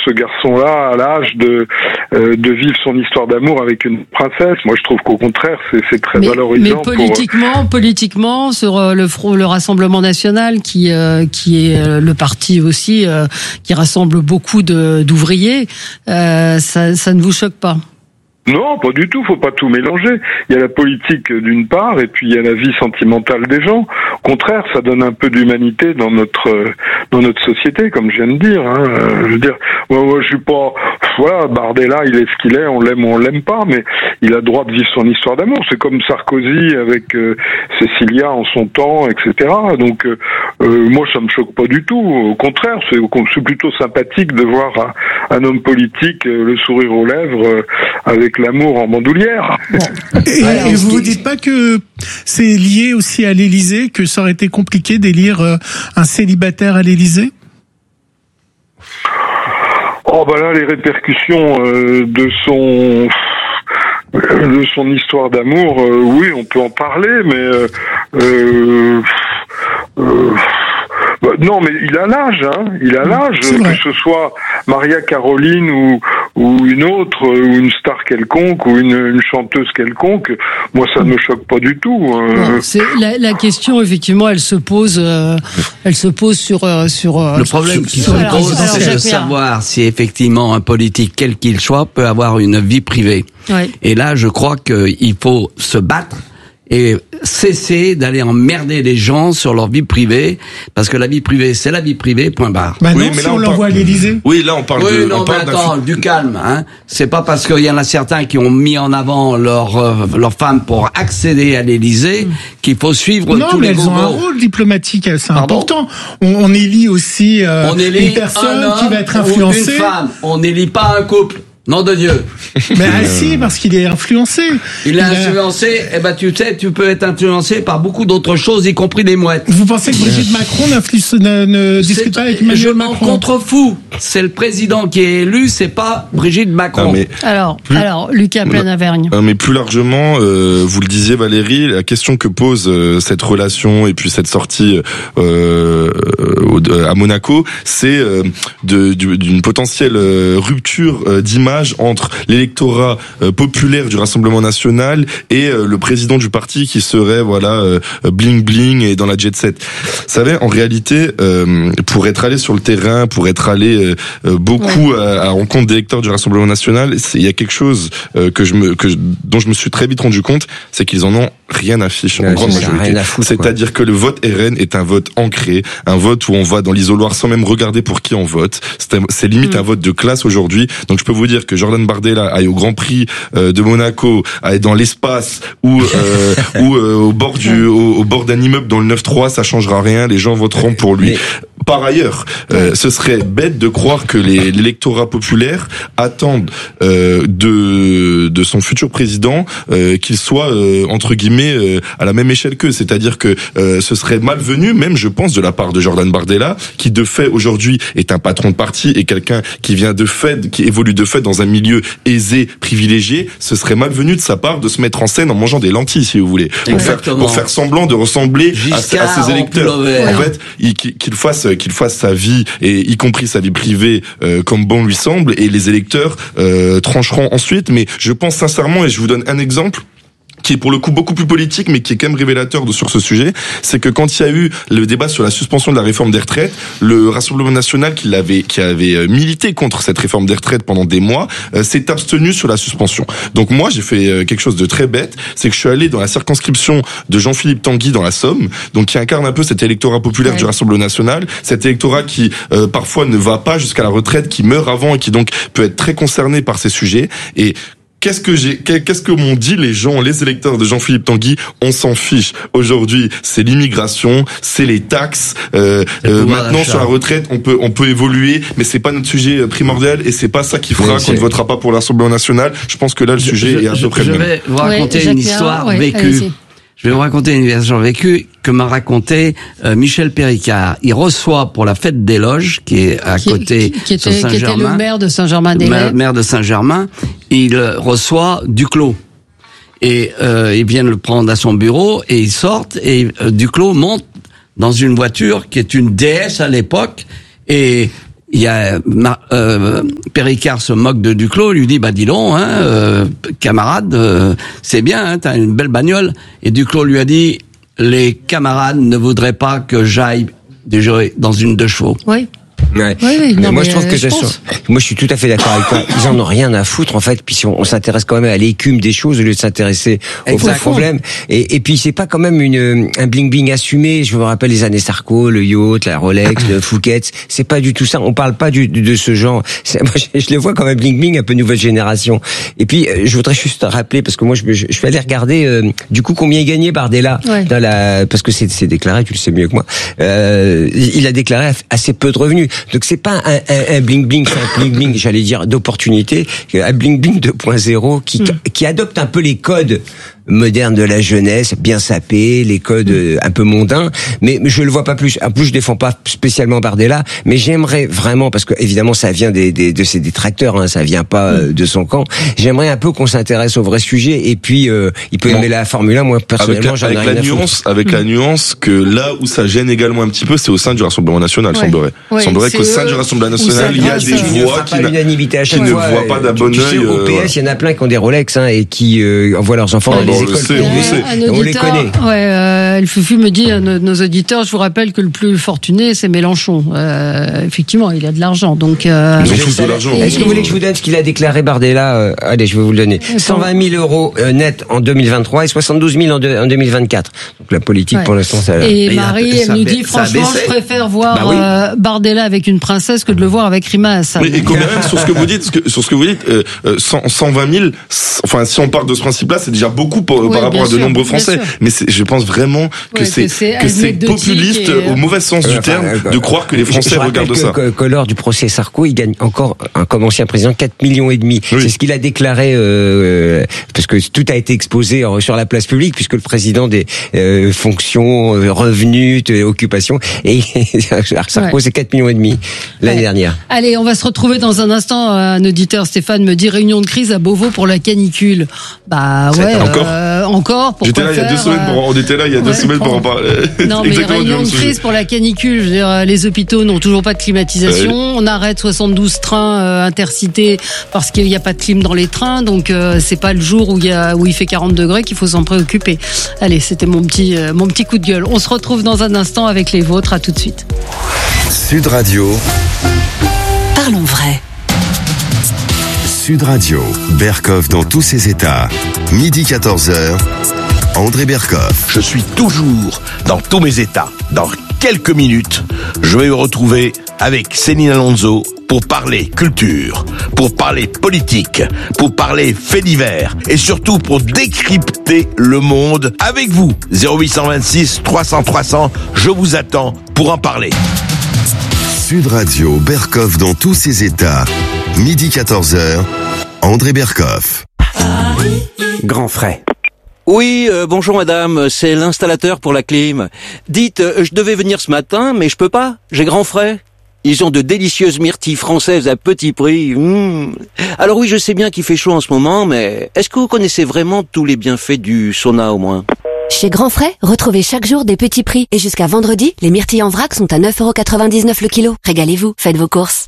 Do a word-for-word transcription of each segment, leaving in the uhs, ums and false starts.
ce garçon-là a l'âge de euh, de vivre son histoire d'amour avec une princesse. Moi, je trouve qu'au contraire, c'est, c'est très mais, valorisant. Mais politiquement, pour... politiquement, sur euh, le front, le Rassemblement national, qui euh, qui est euh, le parti aussi euh, qui rassemble beaucoup de d'ouvriers, euh, ça ça ne vous choque pas? Non, pas du tout, faut pas tout mélanger. Il y a la politique d'une part et puis il y a la vie sentimentale des gens. Au contraire, ça donne un peu d'humanité dans notre dans notre société, comme je viens de dire. Hein. Je veux dire, moi, moi je suis pas, voilà, Bardella, il est ce qu'il est, on l'aime ou on l'aime pas, mais il a le droit de vivre son histoire d'amour. C'est comme Sarkozy avec euh, Cécilia en son temps, et cetera. Donc euh, euh, moi, ça me choque pas du tout. Au contraire, c'est, c'est plutôt sympathique de voir un, un homme politique euh, le sourire aux lèvres euh, avec l'amour en bandoulière. Bon. Et, Alors, et vous vous dites pas que c'est lié aussi à l'Élysée, que ça aurait été compliqué d'élire un célibataire à l'Élysée? Oh bah là, les répercussions euh, de son de son histoire d'amour, euh, oui, on peut en parler, mais euh, euh, euh, bah, non, mais il a l'âge, hein. Il a l'âge, que ce soit Maria Caroline ou ou une autre, ou une star quelconque, ou une, une chanteuse quelconque. Moi, ça ne me choque pas du tout. Euh... Non, c'est la, la question, effectivement, elle se pose, euh, elle se pose sur euh, sur. Euh, Le problème qui se pose, c'est de savoir si effectivement un politique, quel qu'il soit, peut avoir une vie privée. Ouais. Et là, je crois qu'il faut se battre et cesser d'aller emmerder les gens sur leur vie privée, parce que la vie privée, c'est la vie privée, point barre. Bah non, oui, mais si là, on, on l'envoie parle... à l'Élysée. Oui, là, on parle oui, de... non, on parle mais attends, du calme, hein. C'est pas parce qu'il y en a certains qui ont mis en avant leur, euh, leur femme pour accéder à l'Élysée mmh. qu'il faut suivre non, tous les bobos. Non, mais elles ont un rôle diplomatique, c'est Pardon important. On, on élit aussi euh, on élit une personne un qui va être influencée. Une femme, on n'élit pas un couple. Nom de Dieu. Mais ah, si, parce qu'il est influencé. Il est influencé, eh ben tu sais, tu peux être influencé par beaucoup d'autres choses, y compris les mouettes. Vous pensez que Brigitte Macron ne, ne discute pas avec Emmanuel Macron? Je m'en contrefous. C'est le président qui est élu, c'est pas Brigitte Macron. Ah, mais alors, plus, alors, Lucas Planavergne. Mais plus largement, euh, vous le disiez Valérie, la question que pose euh, cette relation et puis cette sortie euh, à Monaco, c'est euh, de, d'une potentielle euh, rupture euh, d'image entre l'électorat euh, populaire du Rassemblement national et euh, le président du parti qui serait voilà euh, bling bling et dans la jet set. Vous savez, en réalité, euh, pour être allé sur le terrain, pour être allé euh, beaucoup ouais. à, à rencontre d'électeurs du Rassemblement national, il y a quelque chose euh, que je me que dont je me suis très vite rendu compte, c'est qu'ils en ont rien à fiche en grande majorité. Foutre, C'est-à-dire que le vote R N est un vote ancré, un vote où on va dans l'isoloir sans même regarder pour qui on vote. C'est, un, c'est limite mmh. un vote de classe aujourd'hui. Donc je peux vous dire que Jordan Bardella aille au Grand Prix euh, de Monaco, aille dans l'espace ou euh, ou euh, au bord du au, au bord d'un immeuble dans le neuf trois, ça changera rien. Les gens voteront pour lui. Mais... Par ailleurs, euh, ce serait bête de croire que les, l'électorat populaire attendent euh, de de son futur président euh, qu'il soit euh, entre guillemets euh, à la même échelle qu'eux. C'est-à-dire que euh, ce serait malvenu, même je pense, de la part de Jordan Bardella, qui de fait aujourd'hui est un patron de parti et quelqu'un qui vient de fait, qui évolue de fait dans un milieu aisé, privilégié. Ce serait malvenu de sa part de se mettre en scène en mangeant des lentilles, si vous voulez, pour faire, pour faire semblant de ressembler à, à ses électeurs. En fait, il, qu'il fasse qu'il fasse sa vie et y compris sa vie privée euh, comme bon lui semble, et les électeurs euh, trancheront ensuite. Mais je pense sincèrement, et je vous donne un exemple qui est pour le coup beaucoup plus politique, mais qui est quand même révélateur de, sur ce sujet, c'est que quand il y a eu le débat sur la suspension de la réforme des retraites, le Rassemblement national qui l'avait, qui avait milité contre cette réforme des retraites pendant des mois, euh, s'est abstenu sur la suspension. Donc moi, j'ai fait euh, quelque chose de très bête, c'est que je suis allé dans la circonscription de Jean-Philippe Tanguy dans la Somme, donc qui incarne un peu cet électorat populaire ouais. du Rassemblement national, cet électorat qui euh, parfois ne va pas jusqu'à la retraite, qui meurt avant et qui donc peut être très concerné par ces sujets. Et Qu'est-ce que j'ai, qu'est-ce que m'ont dit les gens, les électeurs de Jean-Philippe Tanguy? On s'en fiche. Aujourd'hui, c'est l'immigration, c'est les taxes. Euh, euh, maintenant, sur la retraite, on peut, on peut évoluer, mais c'est pas notre sujet primordial et c'est pas ça qui fera qu'on ne votera pas pour l'Assemblée nationale. Je pense que là, le sujet je, est à peu près le même. Je vais vous raconter oui, une histoire oui, vécue. Allez-y. Je vais vous raconter une histoire vécue que m'a raconté euh, Michel Péricard. Il reçoit pour la fête des Loges, qui est à qui, côté qui, qui était, de Saint-Germain. Qui était le maire de Saint-Germain-des-Laye. Maire de Saint-Germain. Il reçoit Duclos. Et euh, ils viennent le prendre à son bureau et ils sortent et euh, Duclos monte dans une voiture qui est une D S à l'époque et il y a euh, Péricard se moque de Duclos, lui dit bah dis donc, hein, euh, camarade, euh, c'est bien, hein, t'as une belle bagnole. Et Duclos lui a dit les camarades ne voudraient pas que j'aille déjeuner dans une deux chevaux. Oui. Ouais. Oui, oui, mais non, moi mais je trouve que je ça pense. soit... moi je suis tout à fait d'accord avec toi. Ils en ont rien à foutre en fait. Puis si on, on s'intéresse quand même à l'écume des choses au lieu de s'intéresser aux vrais problèmes. Et, et puis c'est pas quand même une un bling bling assumé. Je me rappelle les années Sarko, le yacht, la Rolex, le Phuket. C'est pas du tout ça. On parle pas du, de ce genre. C'est, moi je, je les vois quand même bling bling un peu nouvelle génération. Et puis je voudrais juste rappeler parce que moi je, je, je vais aller regarder euh, du coup combien il gagnait Bardella ouais. dans la parce que c'est, c'est déclaré. Tu le sais mieux que moi. Euh, il a déclaré assez peu de revenus. Donc c'est pas un, un, un bling bling, c'est un bling bling, j'allais dire d'opportunité, un bling bling deux point zéro qui, mm. qui adopte un peu les codes modernes de la jeunesse, bien sapés, les codes mm. un peu mondains, mais je le vois pas plus. En plus, je défends pas spécialement Bardella, mais j'aimerais vraiment, parce que évidemment ça vient des, des de ses détracteurs, hein, ça vient pas mm. de son camp. J'aimerais un peu qu'on s'intéresse au vrai sujet. Et puis, euh, il peut aimer la Formule un, moi personnellement, j'en ai rien à foutre. Avec la nuance, avec mm. la nuance que là où ça gêne également un petit peu, c'est au sein du Rassemblement national, ouais. semblerait. Ouais, semblerait qu'au sein du Rassemblement national, il y a des voix qui, l'unanimité à chaque qui fois, ne voient pas d'un bon œil. Au P S, il y en a plein qui ont des Rolex hein, et qui euh, envoient leurs enfants dans les écoles. On les connaît. Ouais, euh, le Fufu me dit à nos, nos auditeurs, je vous rappelle que le plus fortuné, c'est Mélenchon. Euh, effectivement, il a de l'argent, donc. Euh, Ils ont tous de l'argent. Est-ce que vous voulez que je vous donne ce qu'il a déclaré Bardella euh, Allez, je vais vous le donner. cent vingt mille euros euh, net en deux mille vingt-trois et soixante-douze mille en, de, en deux mille vingt-quatre. Donc la politique, ouais. pour l'instant, ça. Et Marie, elle nous dit franchement, je préfère voir bah oui. euh, Bardella avec une princesse que de le voir avec Rima Hassan. Mais et quand même sur ce que vous dites, sur ce que vous dites, euh, cent, cent vingt mille. Enfin, si on part de ce principe-là, c'est déjà beaucoup pour, oui, par rapport à de sûr, nombreux Français. Mais c'est, je pense vraiment que ouais, c'est que c'est, que c'est populiste et... au mauvais sens euh, du terme enfin, de croire que les Français je regardent que, ça. Que, que lors du procès Sarko, il gagne encore, un, comme ancien président, quatre millions et demi. Oui. C'est ce qu'il a déclaré, euh, parce que tout a été exposé sur la place publique, puisque le président des euh, fonctions, euh, revenus, occupations, et Sarko ouais. c'est quatre millions et demi l'année ouais. dernière. Allez, on va se retrouver dans un instant. Un auditeur, Stéphane, me dit réunion de crise à Beauvau pour la canicule. Bah ouais, encore. Euh, encore. J'étais là il y a deux semaines pour, on était là il y a deux ouais, semaines pour en parler. Non mais réunion de crise pour la canicule. Je veux dire, les hôpitaux n'ont toujours pas de climatisation. Ouais. On arrête soixante-douze trains euh, intercités parce qu'il n'y a pas de clim dans les trains. Donc euh, c'est pas le jour où il y a où il fait quarante degrés qu'il faut s'en préoccuper. Allez, c'était mon petit euh, mon petit coup de gueule. On se retrouve dans un instant avec les vôtres. À tout de suite. Sud Radio. Parlons vrai. Sud Radio, Berkoff dans tous ses états. Midi quatorze heures, André Berkoff. Je suis toujours dans tous mes états. Dans quelques minutes, je vais me retrouver avec Céline Alonso pour parler culture, pour parler politique, pour parler faits divers et surtout pour décrypter le monde avec vous. zéro huit cent vingt-six trois cents trois cents, je vous attends pour en parler. Sud Radio, Berkoff dans tous ses états. Midi quatorze heures, André Berkoff. Grand frais. Oui, euh, bonjour madame, c'est l'installateur pour la clim. Dites, euh, je devais venir ce matin, mais je peux pas, j'ai grand frais. Ils ont de délicieuses myrtilles françaises à petit prix. Mmh. Alors oui, je sais bien qu'il fait chaud en ce moment, mais est-ce que vous connaissez vraiment tous les bienfaits du sauna au moins ? Chez Grand Frais, retrouvez chaque jour des petits prix. Et jusqu'à vendredi, les myrtilles en vrac sont à neuf euros quatre-vingt-dix-neuf le kilo. Régalez-vous, faites vos courses.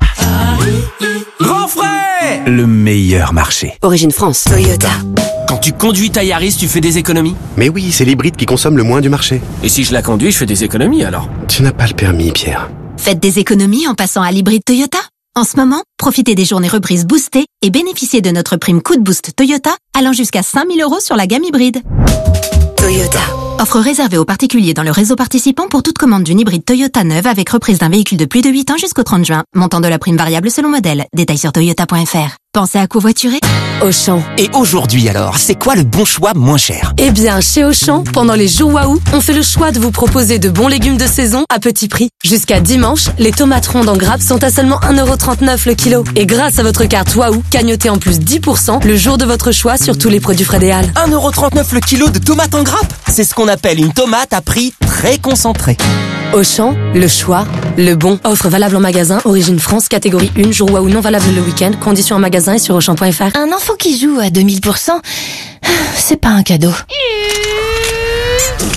Grand Frais, le meilleur marché. Origine France, Toyota. Quand tu conduis ta Yaris, tu fais des économies ? Mais oui, c'est l'hybride qui consomme le moins du marché. Et si je la conduis, je fais des économies alors ? Tu n'as pas le permis, Pierre. Faites des économies en passant à l'hybride Toyota. En ce moment, profitez des journées reprises boostées et bénéficiez de notre prime coup de boost Toyota allant jusqu'à cinq mille euros sur la gamme hybride. Toyota. Offre réservée aux particuliers dans le réseau participant pour toute commande d'une hybride Toyota neuve avec reprise d'un véhicule de plus de huit ans jusqu'au trente juin. Montant de la prime variable selon modèle. Détails sur toyota point f r. Pensez à covoiturer ? Auchan. Et aujourd'hui alors, c'est quoi le bon choix moins cher ? Eh bien, chez Auchan, pendant les jours Waouh, on fait le choix de vous proposer de bons légumes de saison à petit prix. Jusqu'à dimanche, les tomates rondes en grappe sont à seulement un euro trente-neuf le kilo. Et grâce à votre carte Waouh, cagnotez en plus dix pour cent le jour de votre choix sur tous les produits frais des Halles. un euro trente-neuf le kilo de tomates en grappe ? C'est ce qu'on appelle une tomate à prix très concentré. Auchan, le choix, le bon. Offre valable en magasin, origine France, catégorie un, jour Waouh non valable le week-end. Conditions en magasin et sur auchan point f r. Un enfant qui joue à deux mille pour cent, c'est pas un cadeau.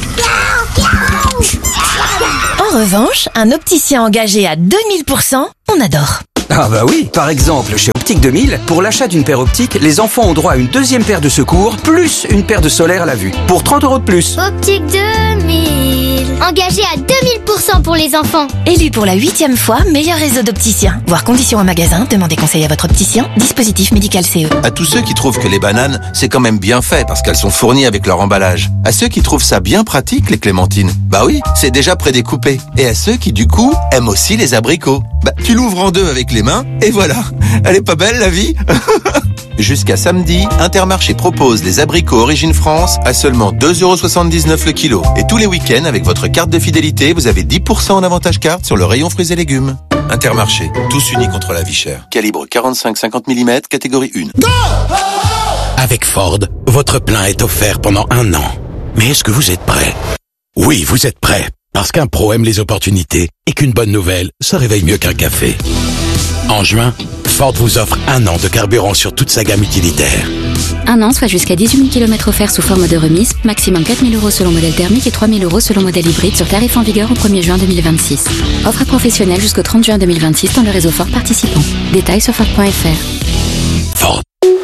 En revanche, un opticien engagé à deux mille pour cent, qu'on adore. Ah bah oui, par exemple, chez Optique deux mille, pour l'achat d'une paire optique, les enfants ont droit à une deuxième paire de secours, plus une paire de solaire à la vue, pour trente euros de plus. Optique deux mille, engagé à deux mille pour cent pour les enfants. Élu pour la huitième fois meilleur réseau d'opticiens. Voir conditions en magasin, demandez conseil à votre opticien. Dispositif médical C E. À tous ceux qui trouvent que les bananes, c'est quand même bien fait parce qu'elles sont fournies avec leur emballage. À ceux qui trouvent ça bien pratique, les clémentines. Bah oui, c'est déjà prédécoupé. Et à ceux qui, du coup, aiment aussi les abricots. Bah, tu l'ouvres en deux avec les mains, et voilà. Elle est pas belle, la vie? Jusqu'à samedi, Intermarché propose les abricots Origine France à seulement deux euros soixante-dix-neuf le kilo. Et tous les week-ends, avec votre carte de fidélité, vous avez dix pour cent en avantage carte sur le rayon fruits et légumes. Intermarché, tous unis contre la vie chère. Calibre quarante-cinq cinquante millimètres, catégorie un. Go! Avec Ford, votre plein est offert pendant un an. Mais est-ce que vous êtes prêt? Oui, vous êtes prêt. Parce qu'un pro aime les opportunités et qu'une bonne nouvelle, ça réveille mieux qu'un café. En juin, Ford vous offre un an de carburant sur toute sa gamme utilitaire. Un an, soit jusqu'à dix-huit mille kilomètres offerts sous forme de remise, maximum quatre mille euros selon modèle thermique et trois mille euros selon modèle hybride sur tarif en vigueur au premier juin deux mille vingt-six. Offre à professionnels jusqu'au trente juin deux mille vingt-six dans le réseau Ford participant. Détails sur Ford point F R. Ford.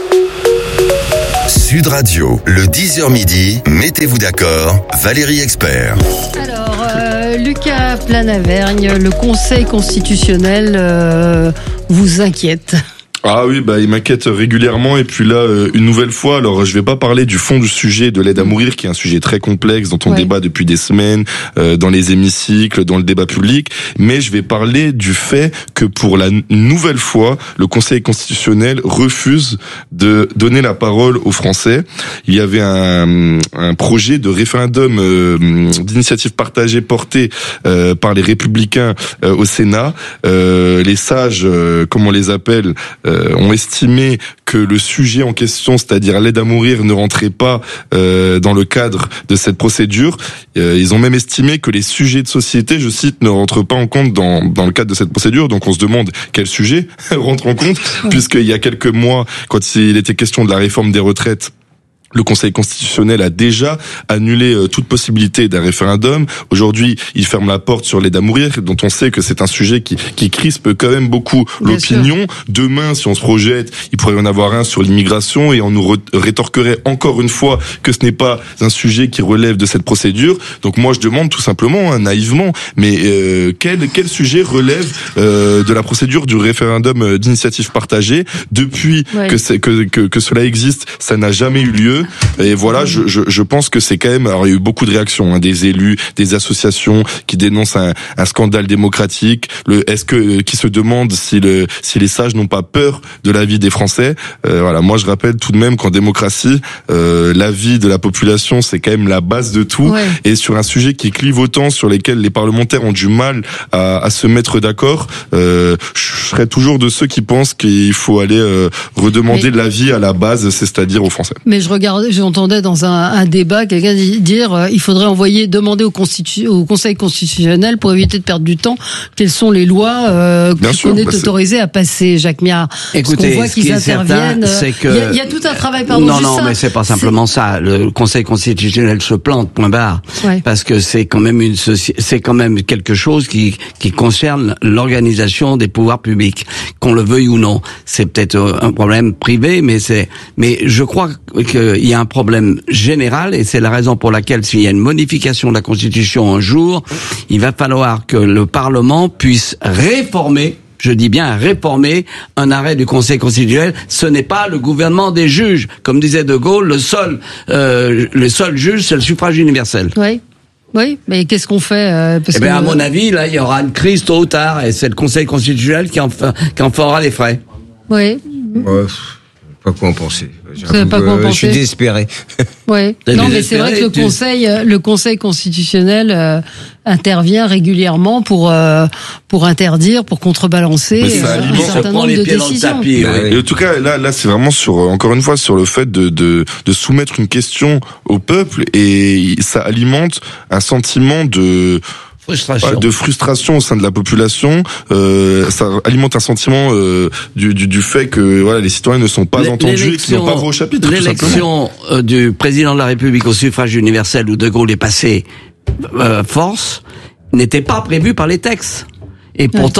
Sud Radio, le dix heures midi, mettez-vous d'accord, Valérie Expert. Alors, euh, Lucas Planavergne, le Conseil constitutionnel euh, vous inquiète? Ah oui, bah il m'inquiète régulièrement et puis là euh, une nouvelle fois. Alors je vais pas parler du fond du sujet de l'aide à mourir qui est un sujet très complexe dont on ouais. débat depuis des semaines euh, dans les hémicycles, dans le débat public, mais je vais parler du fait que pour la n- nouvelle fois, le Conseil constitutionnel refuse de donner la parole aux Français. Il y avait un, un projet de référendum euh, d'initiative partagée porté euh, par les Républicains euh, au Sénat. Euh, les sages, euh, comme on les appelle, euh, ont estimé que le sujet en question, c'est-à-dire l'aide à mourir, ne rentrait pas euh, dans le cadre de cette procédure. Euh, ils ont même estimé que les sujets de société, je cite, ne rentrent pas en compte dans, dans le cadre de cette procédure. Donc on se demande quel sujet rentre en compte, puisqu'il y a quelques mois, quand il était question de la réforme des retraites, le Conseil constitutionnel a déjà annulé euh, toute possibilité d'un référendum. Aujourd'hui, il ferme la porte sur l'aide à mourir, dont on sait que c'est un sujet qui, qui crispe quand même beaucoup Bien l'opinion. Sûr. Demain, si on se projette, il pourrait y en avoir un sur l'immigration et on nous re- rétorquerait encore une fois que ce n'est pas un sujet qui relève de cette procédure. Donc moi, je demande tout simplement, hein, naïvement, mais euh, quel, quel sujet relève euh, de la procédure du référendum d'initiative partagée? Depuis ouais. que, c'est, que, que, que cela existe, ça n'a jamais eu lieu. Et voilà, je, je, je pense que c'est quand même. Alors, il y a eu beaucoup de réactions, hein, des élus, des associations qui dénoncent un, un scandale démocratique. Le, est-ce que qui se demandent si le, si les sages n'ont pas peur de l'avis des Français. Euh, voilà, moi je rappelle tout de même qu'en démocratie, euh, l'avis de la population c'est quand même la base de tout. Ouais. Et sur un sujet qui clive autant, sur lesquels les parlementaires ont du mal à, à se mettre d'accord, euh, je serais toujours de ceux qui pensent qu'il faut aller euh, redemander Mais... l'avis à la base, c'est-à-dire aux Français. Mais je regarde. J'entendais dans un, un débat quelqu'un dire euh, il faudrait envoyer demander au, constitu, au Conseil constitutionnel pour éviter de perdre du temps quelles sont les lois euh, qu'on est bah autorisé à passer. Jacques Miard. Écoutez, qu'on voit qu'ils interviennent. C'est que il y, a, il y a tout un travail. Pardon, non, non, ça. mais c'est pas simplement c'est... ça. Le Conseil constitutionnel se plante, point barre, ouais. parce que c'est quand même une soci... c'est quand même quelque chose qui qui concerne l'organisation des pouvoirs publics, qu'on le veuille ou non. C'est peut-être un problème privé, mais c'est mais je crois que il y a un problème général et c'est la raison pour laquelle s'il y a une modification de la Constitution un jour, il va falloir que le Parlement puisse réformer, je dis bien réformer, un arrêt du Conseil constitutionnel. Ce n'est pas le gouvernement des juges. Comme disait De Gaulle, le seul, euh, le seul juge, c'est le suffrage universel. Oui. Oui, mais qu'est-ce qu'on fait euh, parce Eh bien, que... à mon avis, là, il y aura une crise tôt ou tard et c'est le Conseil constitutionnel qui en, fa... qui en fera les frais. Oui. Ouais. Pas quoi en penser. Pas quoi en penser. Je suis désespéré. Ouais. Non, mais c'est vrai que le Conseil, le Conseil constitutionnel euh, intervient régulièrement pour euh, pour interdire, pour contrebalancer euh, un certain nombre de décisions. Tapis, ouais. Et en tout cas, là, là, c'est vraiment sur encore une fois sur le fait de de de soumettre une question au peuple et ça alimente un sentiment de Frustration. de frustration au sein de la population, euh, ça alimente un sentiment euh, du, du, du fait que voilà les citoyens ne sont pas entendus et qu'ils n'ont pas voix au chapitre. L'élection euh, du président de la République au suffrage universel où De Gaulle est passé euh, force n'était pas prévue par les textes. Et pourtant,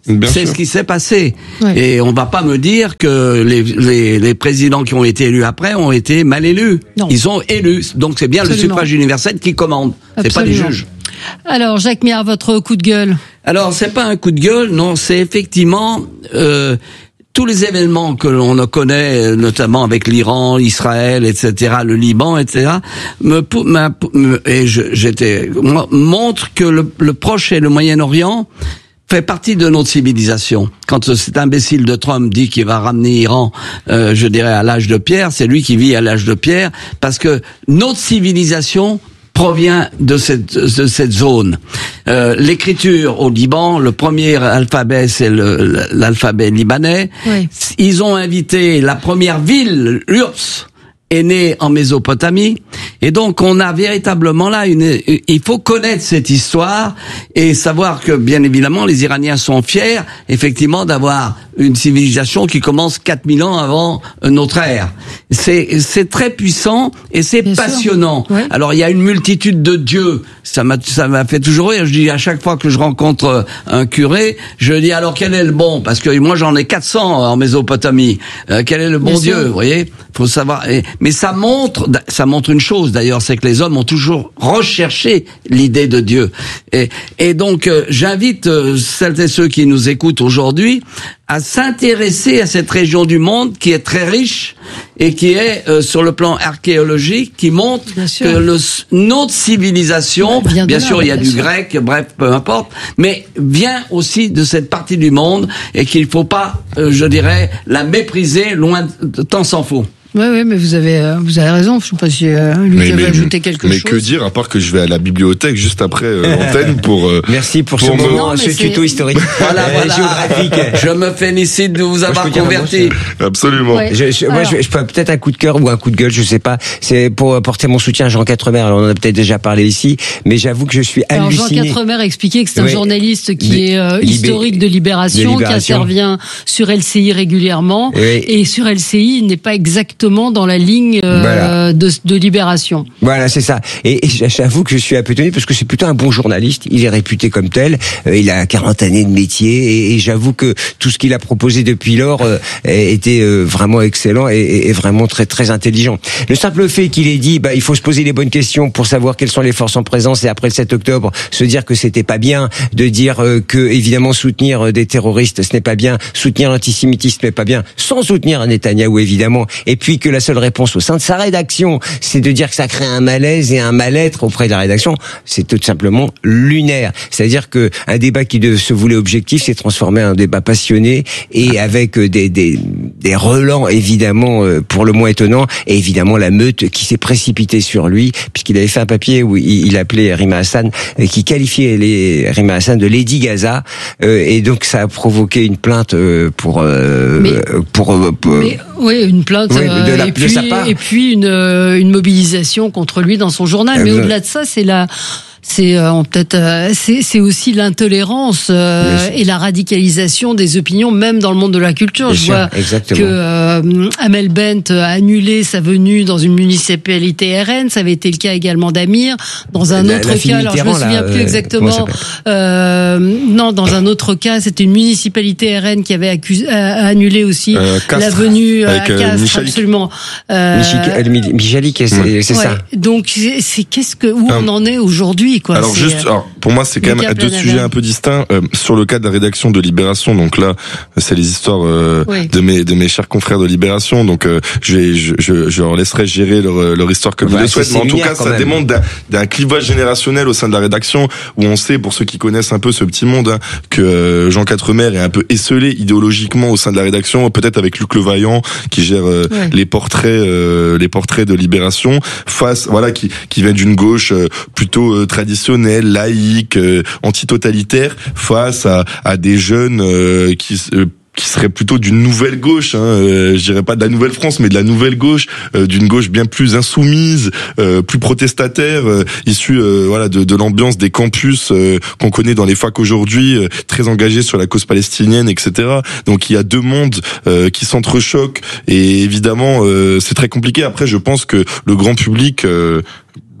Bien c'est sûr. ce qui s'est passé. Ouais. Et on va pas me dire que les, les, les présidents qui ont été élus après ont été mal élus. Non. Ils sont élus. Donc c'est bien Absolument. le suffrage universel qui commande. C'est pas des Absolument. juges. Alors, Jacques Méard, votre coup de gueule? Alors c'est pas un coup de gueule, non, c'est effectivement euh, tous les événements que l'on connaît, notamment avec l'Iran, Israël, et cetera, le Liban, et cetera, me, me, me et je, j'étais montre que le, le Proche et le Moyen-Orient fait partie de notre civilisation. Quand cet imbécile de Trump dit qu'il va ramener l'Iran, euh, je dirais à l'âge de pierre, c'est lui qui vit à l'âge de pierre, parce que notre civilisation provient de cette de cette zone. Euh, l'écriture au Liban, le premier alphabet c'est le, l'alphabet libanais. Oui. Ils ont invité la première ville, l'Urs, est née en Mésopotamie, et donc on a véritablement là une. Il faut connaître cette histoire et savoir que bien évidemment les Iraniens sont fiers, effectivement, d'avoir une civilisation qui commence quatre mille ans avant notre ère. C'est c'est très puissant et c'est bien passionnant. Ouais. Alors il y a une multitude de dieux. Ça m'a ça m'a fait toujours rire. Je dis à chaque fois que je rencontre un curé, je dis alors quel est le bon, parce que moi j'en ai quatre cents en Mésopotamie. Euh, quel est le bon bien Dieu, sûr. Vous voyez? Faut savoir. Et, mais ça montre ça montre une chose d'ailleurs, c'est que les hommes ont toujours recherché l'idée de Dieu. Et et donc euh, j'invite euh, celles et ceux qui nous écoutent aujourd'hui à s'intéresser à cette région du monde qui est très riche et qui est euh, sur le plan archéologique, qui montre que le, notre civilisation, bien, bien sûr, là, il y a du sûr. grec, bref, peu importe, mais vient aussi de cette partie du monde et qu'il ne faut pas, euh, je dirais, la mépriser, loin de tant s'en faut. Oui, oui, mais vous avez, euh, vous avez raison. Je ne sais pas si euh, lui mais, avait mais, ajouté quelque mais chose. Mais que dire, à part que je vais à la bibliothèque juste après euh, l'antenne pour. Euh, Merci pour, pour ce moment, ce tuto historique. Voilà, voilà. Géographique. Je me félicite de vous avoir converti. Absolument. Ouais. Je, je, moi, je, je peux peut-être un coup de cœur ou un coup de gueule, je sais pas. C'est pour porter mon soutien à Jean Quatremer. Alors, on en a peut-être déjà parlé ici, mais j'avoue que je suis Alors, halluciné. Jean Quatremer a expliqué que c'est un ouais. journaliste qui Libé- est euh, Libé- historique de Libération, de Libération, qui intervient sur L C I régulièrement, oui. et sur L C I, il n'est pas exactement dans la ligne euh, voilà. de, de Libération. Voilà, c'est ça. Et, et j'avoue que je suis un peu étonné parce que c'est plutôt un bon journaliste. Il est réputé comme tel. Euh, il a quarante années de métier et, et j'avoue que tout ce qu'il a proposé depuis lors euh, était euh, vraiment excellent et, et, et vraiment très très intelligent. Le simple fait qu'il ait dit, bah, il faut se poser les bonnes questions pour savoir quelles sont les forces en présence et après le sept octobre, se dire que c'était pas bien, de dire euh, que évidemment soutenir des terroristes, ce n'est pas bien, soutenir l'antisémitisme n'est pas bien, sans soutenir Netanyahou évidemment, et puis que la seule réponse au sein de sa rédaction, c'est de dire que ça crée un malaise et un mal-être auprès de la rédaction, c'est tout simplement lunaire. C'est-à-dire que un débat qui de, se voulait objectif s'est transformé en un débat passionné et avec des, des, des relents évidemment pour le moins étonnants et évidemment la meute qui s'est précipitée sur lui puisqu'il avait fait un papier où il, il appelait Rima Hassan, qui qualifiait les, Rima Hassan de Lady Gaza euh, et donc ça a provoqué une plainte euh, pour, euh, mais, pour, euh, pour mais, oui, une plainte oui, de la, et, de puis, sa part. et puis une, une mobilisation contre lui dans son journal. Euh, mais au-delà de ça, c'est la c'est euh, peut-être euh, c'est c'est aussi l'intolérance euh, et la radicalisation des opinions même dans le monde de la culture. Bien Je sûr, vois exactement. que euh, Amel Bent a annulé sa venue dans une municipalité R N, ça avait été le cas également d'Amir. Dans un la, autre la cas, alors je me souviens là, plus euh, exactement. Euh, non, dans un autre cas, c'était une municipalité R N qui avait accusé, a annulé aussi euh, la venue à Castres, Michalik. absolument. Euh, Michalik, Michalik c'est, ouais. c'est ouais. ça. Donc c'est, c'est qu'est-ce que où um, on en est aujourd'hui, quoi. Alors c'est, juste, alors, pour moi, c'est quand même deux sujets un peu distincts. Euh, sur le cas de la rédaction de Libération, donc là, c'est les histoires euh, oui. de mes de mes chers confrères de Libération. Donc euh, je vais je, je je leur laisserai gérer leur leur histoire comme ouais, ils le souhaitent. Mais en tout cas, ça même. démontre d'un, d'un clivage générationnel au sein de la rédaction où on sait, pour ceux qui connaissent un peu ce petit monde, hein, que Jean Quatremer est un peu esselé idéologiquement au sein de la rédaction, peut-être avec Luc Levaillant qui gère euh, ouais. les portraits euh, les portraits de Libération, face voilà qui qui vient d'une gauche euh, plutôt euh, traditionnelle, laïque, euh, antitotalitaire, face à à des jeunes euh, qui euh, qui serait plutôt d'une nouvelle gauche, hein, euh, je dirais pas de la nouvelle France, mais de la nouvelle gauche, euh, d'une gauche bien plus insoumise, euh, plus protestataire, euh, issue euh, voilà de, de l'ambiance des campus euh, qu'on connaît dans les facs aujourd'hui, euh, très engagés sur la cause palestinienne, et cetera. Donc il y a deux mondes euh, qui s'entrechoquent et évidemment euh, c'est très compliqué. Après, je pense que le grand public euh,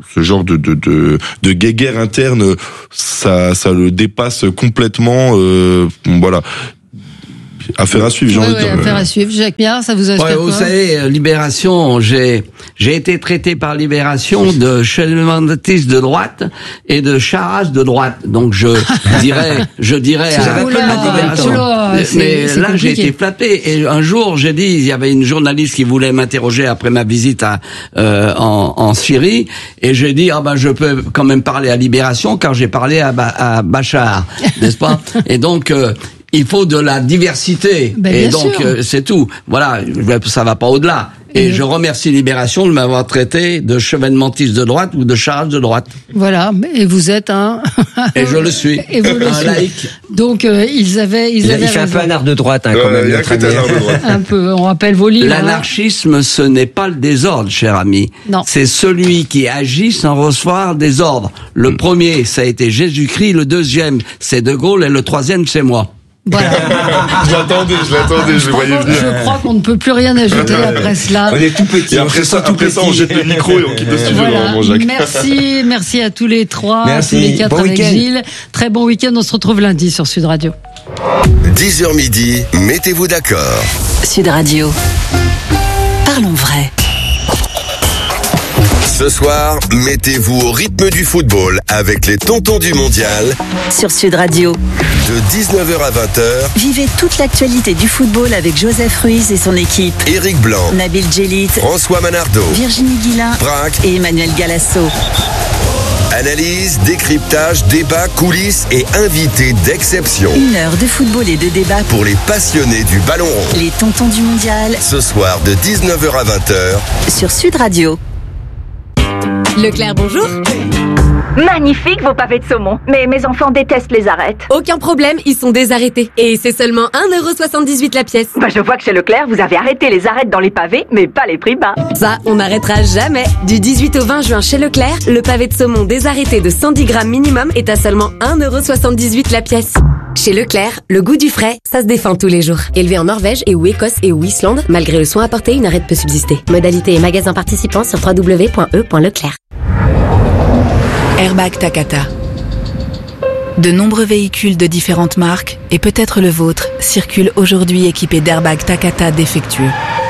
ce genre de de de, de guéguerre interne, ça ça le dépasse complètement. Euh, voilà. Affaire à suivre, j'ai ouais, envie de ouais, dire. Affaire à suivre. Jacques Miard, ça vous a Ouais, fait vous quoi? savez, Libération, j'ai j'ai été traité par Libération de chevalementiste de droite et de charas de droite. Donc je dirais, je dirais à, à Libération. Oula, c'est- mais c'est là, j'ai compliqué. été flatté. Et un jour, j'ai dit, il y avait une journaliste qui voulait m'interroger après ma visite à euh, en, en Syrie, et j'ai dit, ah ben, je peux quand même parler à Libération car j'ai parlé à, ba- à Bachar, n'est-ce pas? Et donc. Euh, il faut de la diversité, Ben, et bien donc sûr. euh, c'est tout. Voilà, ça va pas au-delà. Et Et- je remercie Libération de m'avoir traité de chevènementiste de droite ou de charge de droite. Voilà, et vous êtes un... Et je le suis. Et vous le Un suivez. laïc. Donc, euh, ils avaient, ils Il, avaient il fait un raison. peu un art de droite, hein, Ouais, quand même. il y a notre que ami. un art de droite. Un peu, on rappelle vos livres. hein. L'anarchisme, ce n'est pas le désordre, cher ami. Non. C'est celui qui agit sans recevoir des ordres. Le premier, ça a été Jésus-Christ. Le deuxième, c'est De Gaulle. Et le troisième, c'est moi. Voilà. Je l'attendais, je l'attendais, je le voyais venir. Je crois qu'on ne peut plus rien ajouter après cela. On est tout petit. Et après ça, après ça, on jette le micro et on quitte le studio, Voilà. vraiment, Jacques. Merci, merci à tous les trois, Merci. tous les quatre Bon avec week-end. Gilles. Très bon week-end. On se retrouve lundi sur Sud Radio. dix heures midi, mettez-vous d'accord. Sud Radio. Parlons vrai. Ce soir, mettez-vous au rythme du football avec les tontons du mondial Sur Sud Radio, de dix-neuf heures à vingt heures. vivez toute l'actualité du football avec Joseph Ruiz et son équipe. Éric Blanc, Nabil Djellit, François Manardo, Virginie Guilin Braque, et Emmanuel Galasso. analyse, décryptage, débat, coulisses et invités d'exception Une heure de football et de débat pour les passionnés du ballon rond. Les tontons du mondial Ce soir de dix-neuf heures à vingt heures. sur Sud Radio. Leclerc, bonjour. Magnifique vos pavés de saumon. Mais mes enfants détestent les arêtes. Aucun problème, ils sont désarrêtés. Et c'est seulement un euro soixante-dix-huit la pièce. Bah je vois que chez Leclerc, vous avez arrêté les arêtes dans les pavés, mais pas les prix bas. Ça, on n'arrêtera jamais. Du dix-huit au vingt juin chez Leclerc, le pavé de saumon désarrêté de cent dix grammes minimum est à seulement un euro soixante-dix-huit la pièce. Chez Leclerc, le goût du frais, ça se défend tous les jours. Élevé en Norvège et ou Écosse et ou Islande, malgré le soin apporté, une arête peut subsister. Modalité et magasins participants sur w w w point e point leclerc. Airbag Takata. De nombreux véhicules de différentes marques, et peut-être le vôtre, circulent aujourd'hui équipés d'airbags Takata défectueux.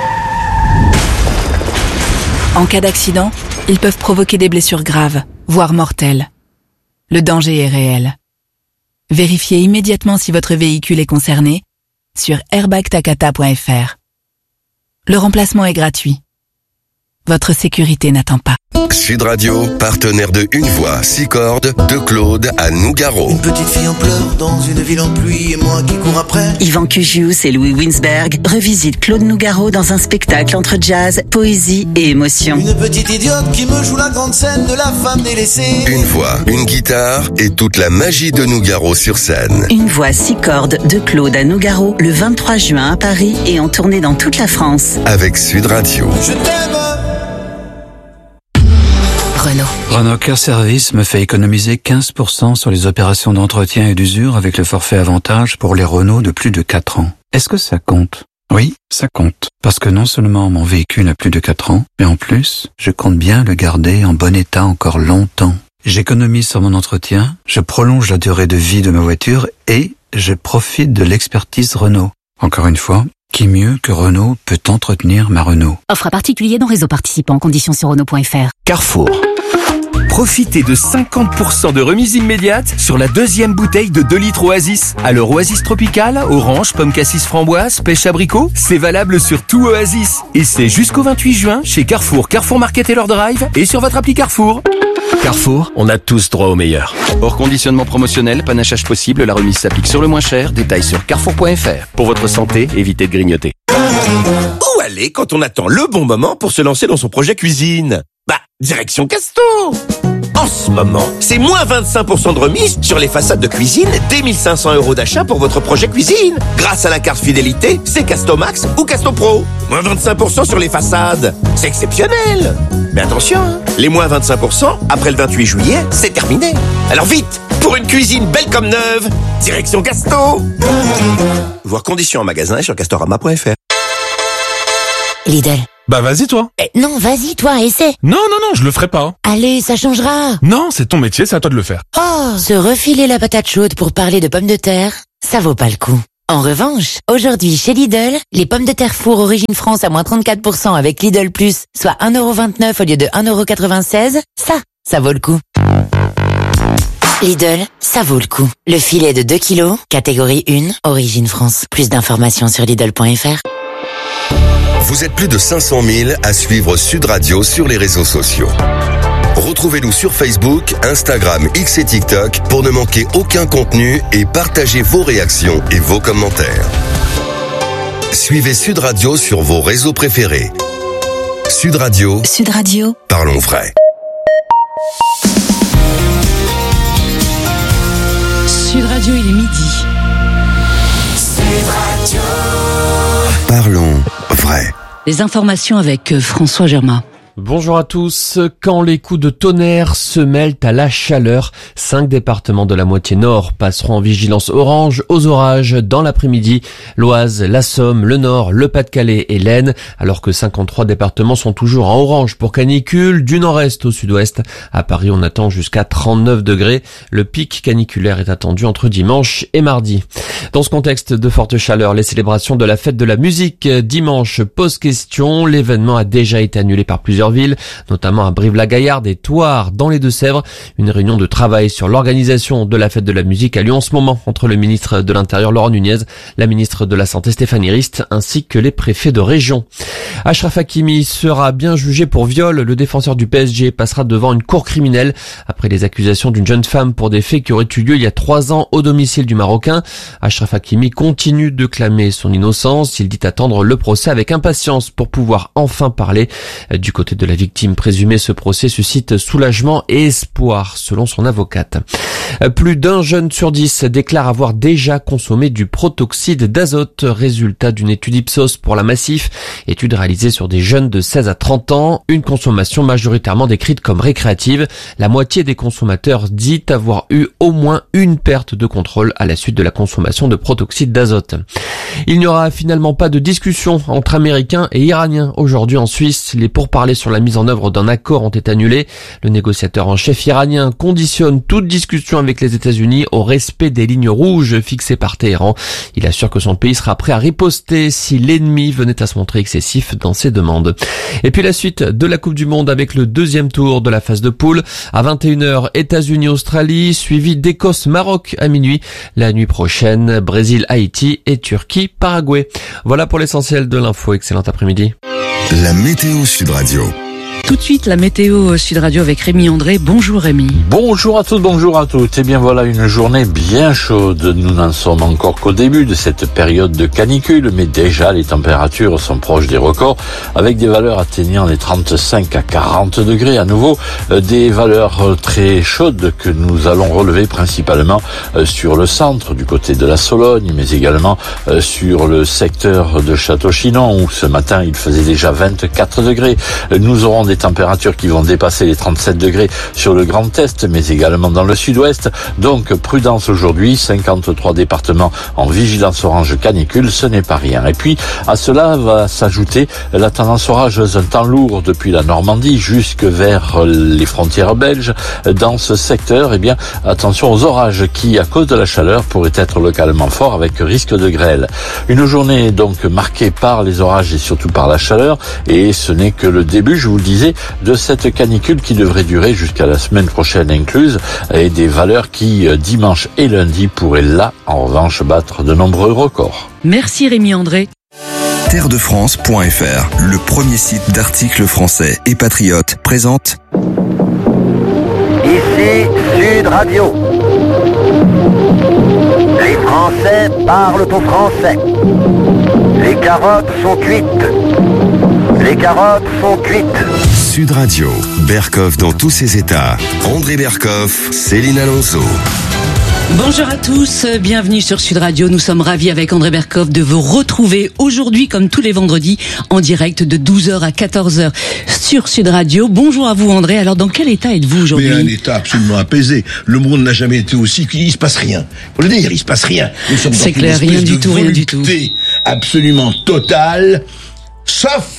En cas d'accident, ils peuvent provoquer des blessures graves, voire mortelles. Le danger est réel. Vérifiez immédiatement si votre véhicule est concerné sur airbag takata point f r. Le remplacement est gratuit. Votre sécurité n'attend pas. Sud Radio, partenaire de Une Voix, six cordes, de Claude à Nougaro. Une petite fille en pleurs dans une ville en pluie et moi qui cours après. Yvan Cugius et Louis Winsberg revisitent Claude Nougaro dans un spectacle entre jazz, poésie et émotion. Une petite idiote qui me joue la grande scène de la femme délaissée. Une voix, une guitare et toute la magie de Nougaro sur scène. Une voix six cordes de Claude à Nougaro le vingt-trois juin à Paris et en tournée dans toute la France. Avec Sud Radio. Je t'aime. Renault. Renault Care Service me fait économiser quinze pour cent sur les opérations d'entretien et d'usure avec le forfait avantage pour les Renault de plus de quatre ans. Est-ce que ça compte? Oui, ça compte. Parce que non seulement mon véhicule a plus de quatre ans, mais en plus, je compte bien le garder en bon état encore longtemps. J'économise sur mon entretien, je prolonge la durée de vie de ma voiture et je profite de l'expertise Renault. Encore une fois, qui mieux que Renault peut entretenir ma Renault? Offre à particulier dans réseau participant. Conditions sur Renault point f r. Carrefour. Profitez de cinquante pour cent de remise immédiate sur la deuxième bouteille de deux litres Oasis. Alors Oasis Tropical, orange, pomme cassis framboise, pêche abricot, c'est valable sur tout Oasis. Et c'est jusqu'au vingt-huit juin chez Carrefour, Carrefour Market et leur Drive et sur votre appli Carrefour. Carrefour, on a tous droit au meilleur. Hors conditionnement promotionnel, panachage possible, la remise s'applique sur le moins cher. Détails sur carrefour point f r. Pour votre santé, évitez de grignoter. Où aller quand on attend le bon moment pour se lancer dans son projet cuisine? Bah, direction Casto. En ce moment, c'est moins vingt-cinq pour cent de remise sur les façades de cuisine dès mille cinq cents euros d'achat pour votre projet cuisine. Grâce à la carte fidélité, c'est Casto Max ou Casto Pro. Moins vingt-cinq pour cent sur les façades. C'est exceptionnel. Mais attention, hein, les moins vingt-cinq pour cent, après le vingt-huit juillet, c'est terminé. Alors vite, pour une cuisine belle comme neuve, direction Casto. Voir conditions en magasin et sur castorama point f r. Lidl, Bah vas-y toi. Eh, non, vas-y toi, essaie. Non, non, non, je le ferai pas. Allez, ça changera. Non, c'est ton métier, c'est à toi de le faire. Oh, se refiler la patate chaude pour parler de pommes de terre, ça vaut pas le coup. En revanche, aujourd'hui chez Lidl, les pommes de terre four Origine France à moins trente-quatre pour cent avec Lidl Plus, soit un euro vingt-neuf au lieu de un euro quatre-vingt-seize, ça, ça vaut le coup. Lidl, ça vaut le coup. Le filet de deux kilos, catégorie un, Origine France. Plus d'informations sur Lidl point F R. Vous êtes plus de cinq cent mille à suivre Sud Radio sur les réseaux sociaux. Retrouvez-nous sur Facebook, Instagram, X et TikTok pour ne manquer aucun contenu et partagez vos réactions et vos commentaires. Suivez Sud Radio sur vos réseaux préférés. Sud Radio. Sud Radio. Parlons vrai. Sud Radio, il est midi. Sud Radio. Parlons vrai. Les informations avec François Germain. Bonjour à tous. Quand les coups de tonnerre se mêlent à la chaleur, cinq départements de la moitié nord passeront en vigilance orange aux orages dans l'après-midi. L'Oise, la Somme, le Nord, le Pas-de-Calais et l'Aisne, alors que cinquante-trois départements sont toujours en orange pour canicule. Du nord-est au sud-ouest, à Paris on attend jusqu'à trente-neuf degrés. Le pic caniculaire est attendu entre dimanche et mardi. Dans ce contexte de forte chaleur, les célébrations de la fête de la musique dimanche posent question. L'événement a déjà été annulé par plusieurs villes, notamment à Brive-la-Gaillarde et Thouars dans les Deux-Sèvres. Une réunion de travail sur l'organisation de la fête de la musique a lieu en ce moment entre le ministre de l'Intérieur Laurent Nunez, la ministre de la Santé Stéphanie Rist ainsi que les préfets de région. Achraf Hakimi sera bien jugé pour viol. Le défenseur du P S G passera devant une cour criminelle après les accusations d'une jeune femme pour des faits qui auraient eu lieu il y a trois ans au domicile du Marocain. Achraf Hakimi continue de clamer son innocence. Il dit attendre le procès avec impatience pour pouvoir enfin parler. Du côté de la victime présumée, ce procès suscite soulagement et espoir, selon son avocate. Plus d'un jeune sur dix déclare avoir déjà consommé du protoxyde d'azote, résultat d'une étude Ipsos pour la Massif, étude réalisée sur des jeunes de seize à trente ans, une consommation majoritairement décrite comme récréative. La moitié des consommateurs dit avoir eu au moins une perte de contrôle à la suite de la consommation de protoxyde d'azote. Il n'y aura finalement pas de discussion entre Américains et Iraniens aujourd'hui en Suisse. Les pourparlers sur la mise en œuvre d'un accord ont été annulés. Le négociateur en chef iranien conditionne toute discussion avec les États-Unis au respect des lignes rouges fixées par Téhéran. Il assure que son pays sera prêt à riposter si l'ennemi venait à se montrer excessif dans ses demandes. Et puis la suite de la Coupe du Monde avec le deuxième tour de la phase de poule. À vingt et une heures, États-Unis-Australie, suivi d'Écosse-Maroc à minuit. La nuit prochaine, Brésil-Haïti et Turquie-Paraguay. Voilà pour l'essentiel de l'info. Excellent après-midi. La météo Sud Radio. Tout de suite, la météo Sud Radio avec Rémi André. Bonjour Rémi. Bonjour à tous, bonjour à toutes. Et bien voilà une journée bien chaude. Nous n'en sommes encore qu'au début de cette période de canicule, mais déjà les températures sont proches des records, avec des valeurs atteignant les trente-cinq à quarante degrés. À nouveau, des valeurs très chaudes que nous allons relever principalement sur le centre, du côté de la Sologne, mais également sur le secteur de Château-Chinon, où ce matin il faisait déjà vingt-quatre degrés. Nous aurons des températures qui vont dépasser les trente-sept degrés sur le Grand Est, mais également dans le Sud-Ouest. Donc, prudence aujourd'hui, cinquante-trois départements en vigilance orange canicule, ce n'est pas rien. Et puis, à cela va s'ajouter la tendance orageuse, un temps lourd depuis la Normandie jusque vers les frontières belges. Dans ce secteur, eh bien, attention aux orages qui, à cause de la chaleur, pourraient être localement forts avec risque de grêle. Une journée donc marquée par les orages et surtout par la chaleur, et ce n'est que le début, je vous le disais, de cette canicule qui devrait durer jusqu'à la semaine prochaine incluse, et des valeurs qui, dimanche et lundi, pourraient là, en revanche, battre de nombreux records. Merci Rémi André. terre de france point f r, le premier site d'articles français et patriotes, présente Ici Sud Radio. Les Français parlent au français. Les carottes sont cuites. Les carottes sont cuites. Sud Radio, Berkoff dans tous ses états. André Berkoff, Céline Alonso. Bonjour à tous, bienvenue sur Sud Radio. Nous sommes ravis avec André Berkoff de vous retrouver aujourd'hui comme tous les vendredis en direct de douze heures à quatorze heures sur Sud Radio. Bonjour à vous André, alors dans quel état êtes-vous aujourd'hui? Mais un état absolument apaisé. Le monde n'a jamais été aussi... Il se passe rien. Faut le dire, il se passe rien. Nous sommes C'est clair, rien du tout, rien du tout. Absolument totale, sauf...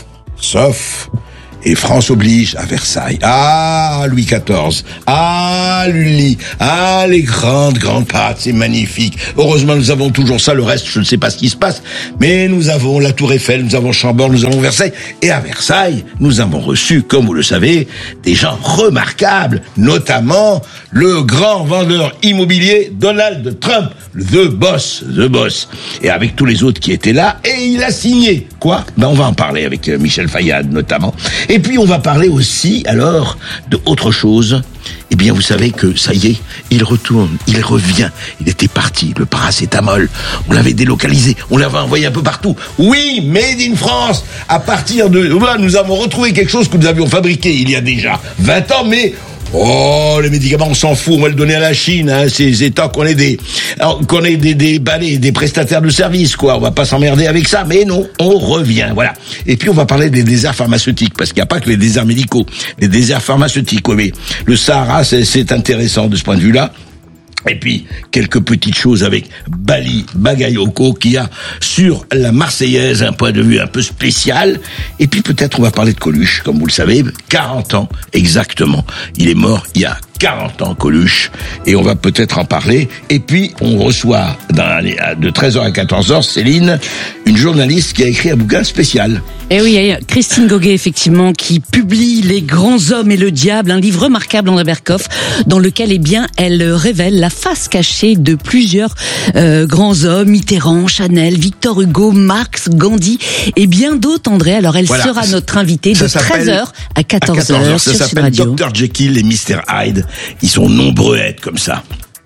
Sauf, et France oblige, à Versailles. Ah, Louis quatorze. Ah, Lully. Ah, les grandes, grandes parades, c'est magnifique. Heureusement, nous avons toujours ça. Le reste, je ne sais pas ce qui se passe. Mais nous avons la Tour Eiffel, nous avons Chambord, nous avons Versailles. Et à Versailles, nous avons reçu, comme vous le savez, des gens remarquables. Notamment, le grand vendeur immobilier Donald Trump. The Boss. The Boss. Et avec tous les autres qui étaient là. Et il a signé. Quoi? Ben, on va en parler avec Michel Fayad, notamment. Et puis on va parler aussi, alors, de autre chose. Eh bien, vous savez que, ça y est, il retourne, il revient. Il était parti, le paracétamol. On l'avait délocalisé, on l'avait envoyé un peu partout. Oui, made in France. À partir de là, nous avons retrouvé quelque chose que nous avions fabriqué il y a déjà vingt ans, mais... Oh, les médicaments, on s'en fout, on va le donner à la Chine, hein, ces États qu'on est des, alors, qu'on est des, des balais, des prestataires de services, quoi. On va pas s'emmerder avec ça, mais non, on revient, voilà. Et puis, on va parler des déserts pharmaceutiques, parce qu'il n'y a pas que les déserts médicaux, les déserts pharmaceutiques, oui, mais le Sahara, c'est, c'est intéressant de ce point de vue-là. Et puis, quelques petites choses avec Bali Bagayoko qui a sur la Marseillaise un point de vue un peu spécial. Et puis peut-être on va parler de Coluche, comme vous le savez, quarante ans exactement. Il est mort il y a quarante ans, Coluche, et on va peut-être en parler. Et puis, on reçoit dans, de treize heures à quatorze heures, Céline, une journaliste qui a écrit un bouquin spécial. Eh oui, Christine Goguet, effectivement, qui publie Les grands hommes et le diable, un livre remarquable, André Berkoff, dans lequel, eh bien, elle révèle la face cachée de plusieurs euh, grands hommes, Mitterrand, Chanel, Victor Hugo, Marx, Gandhi et bien d'autres, André. Alors, elle voilà, sera notre invitée de treize heures à quatorze heures sur Ça s'appelle docteur Jekyll et mister Hyde. Ils sont nombreux à être comme ça.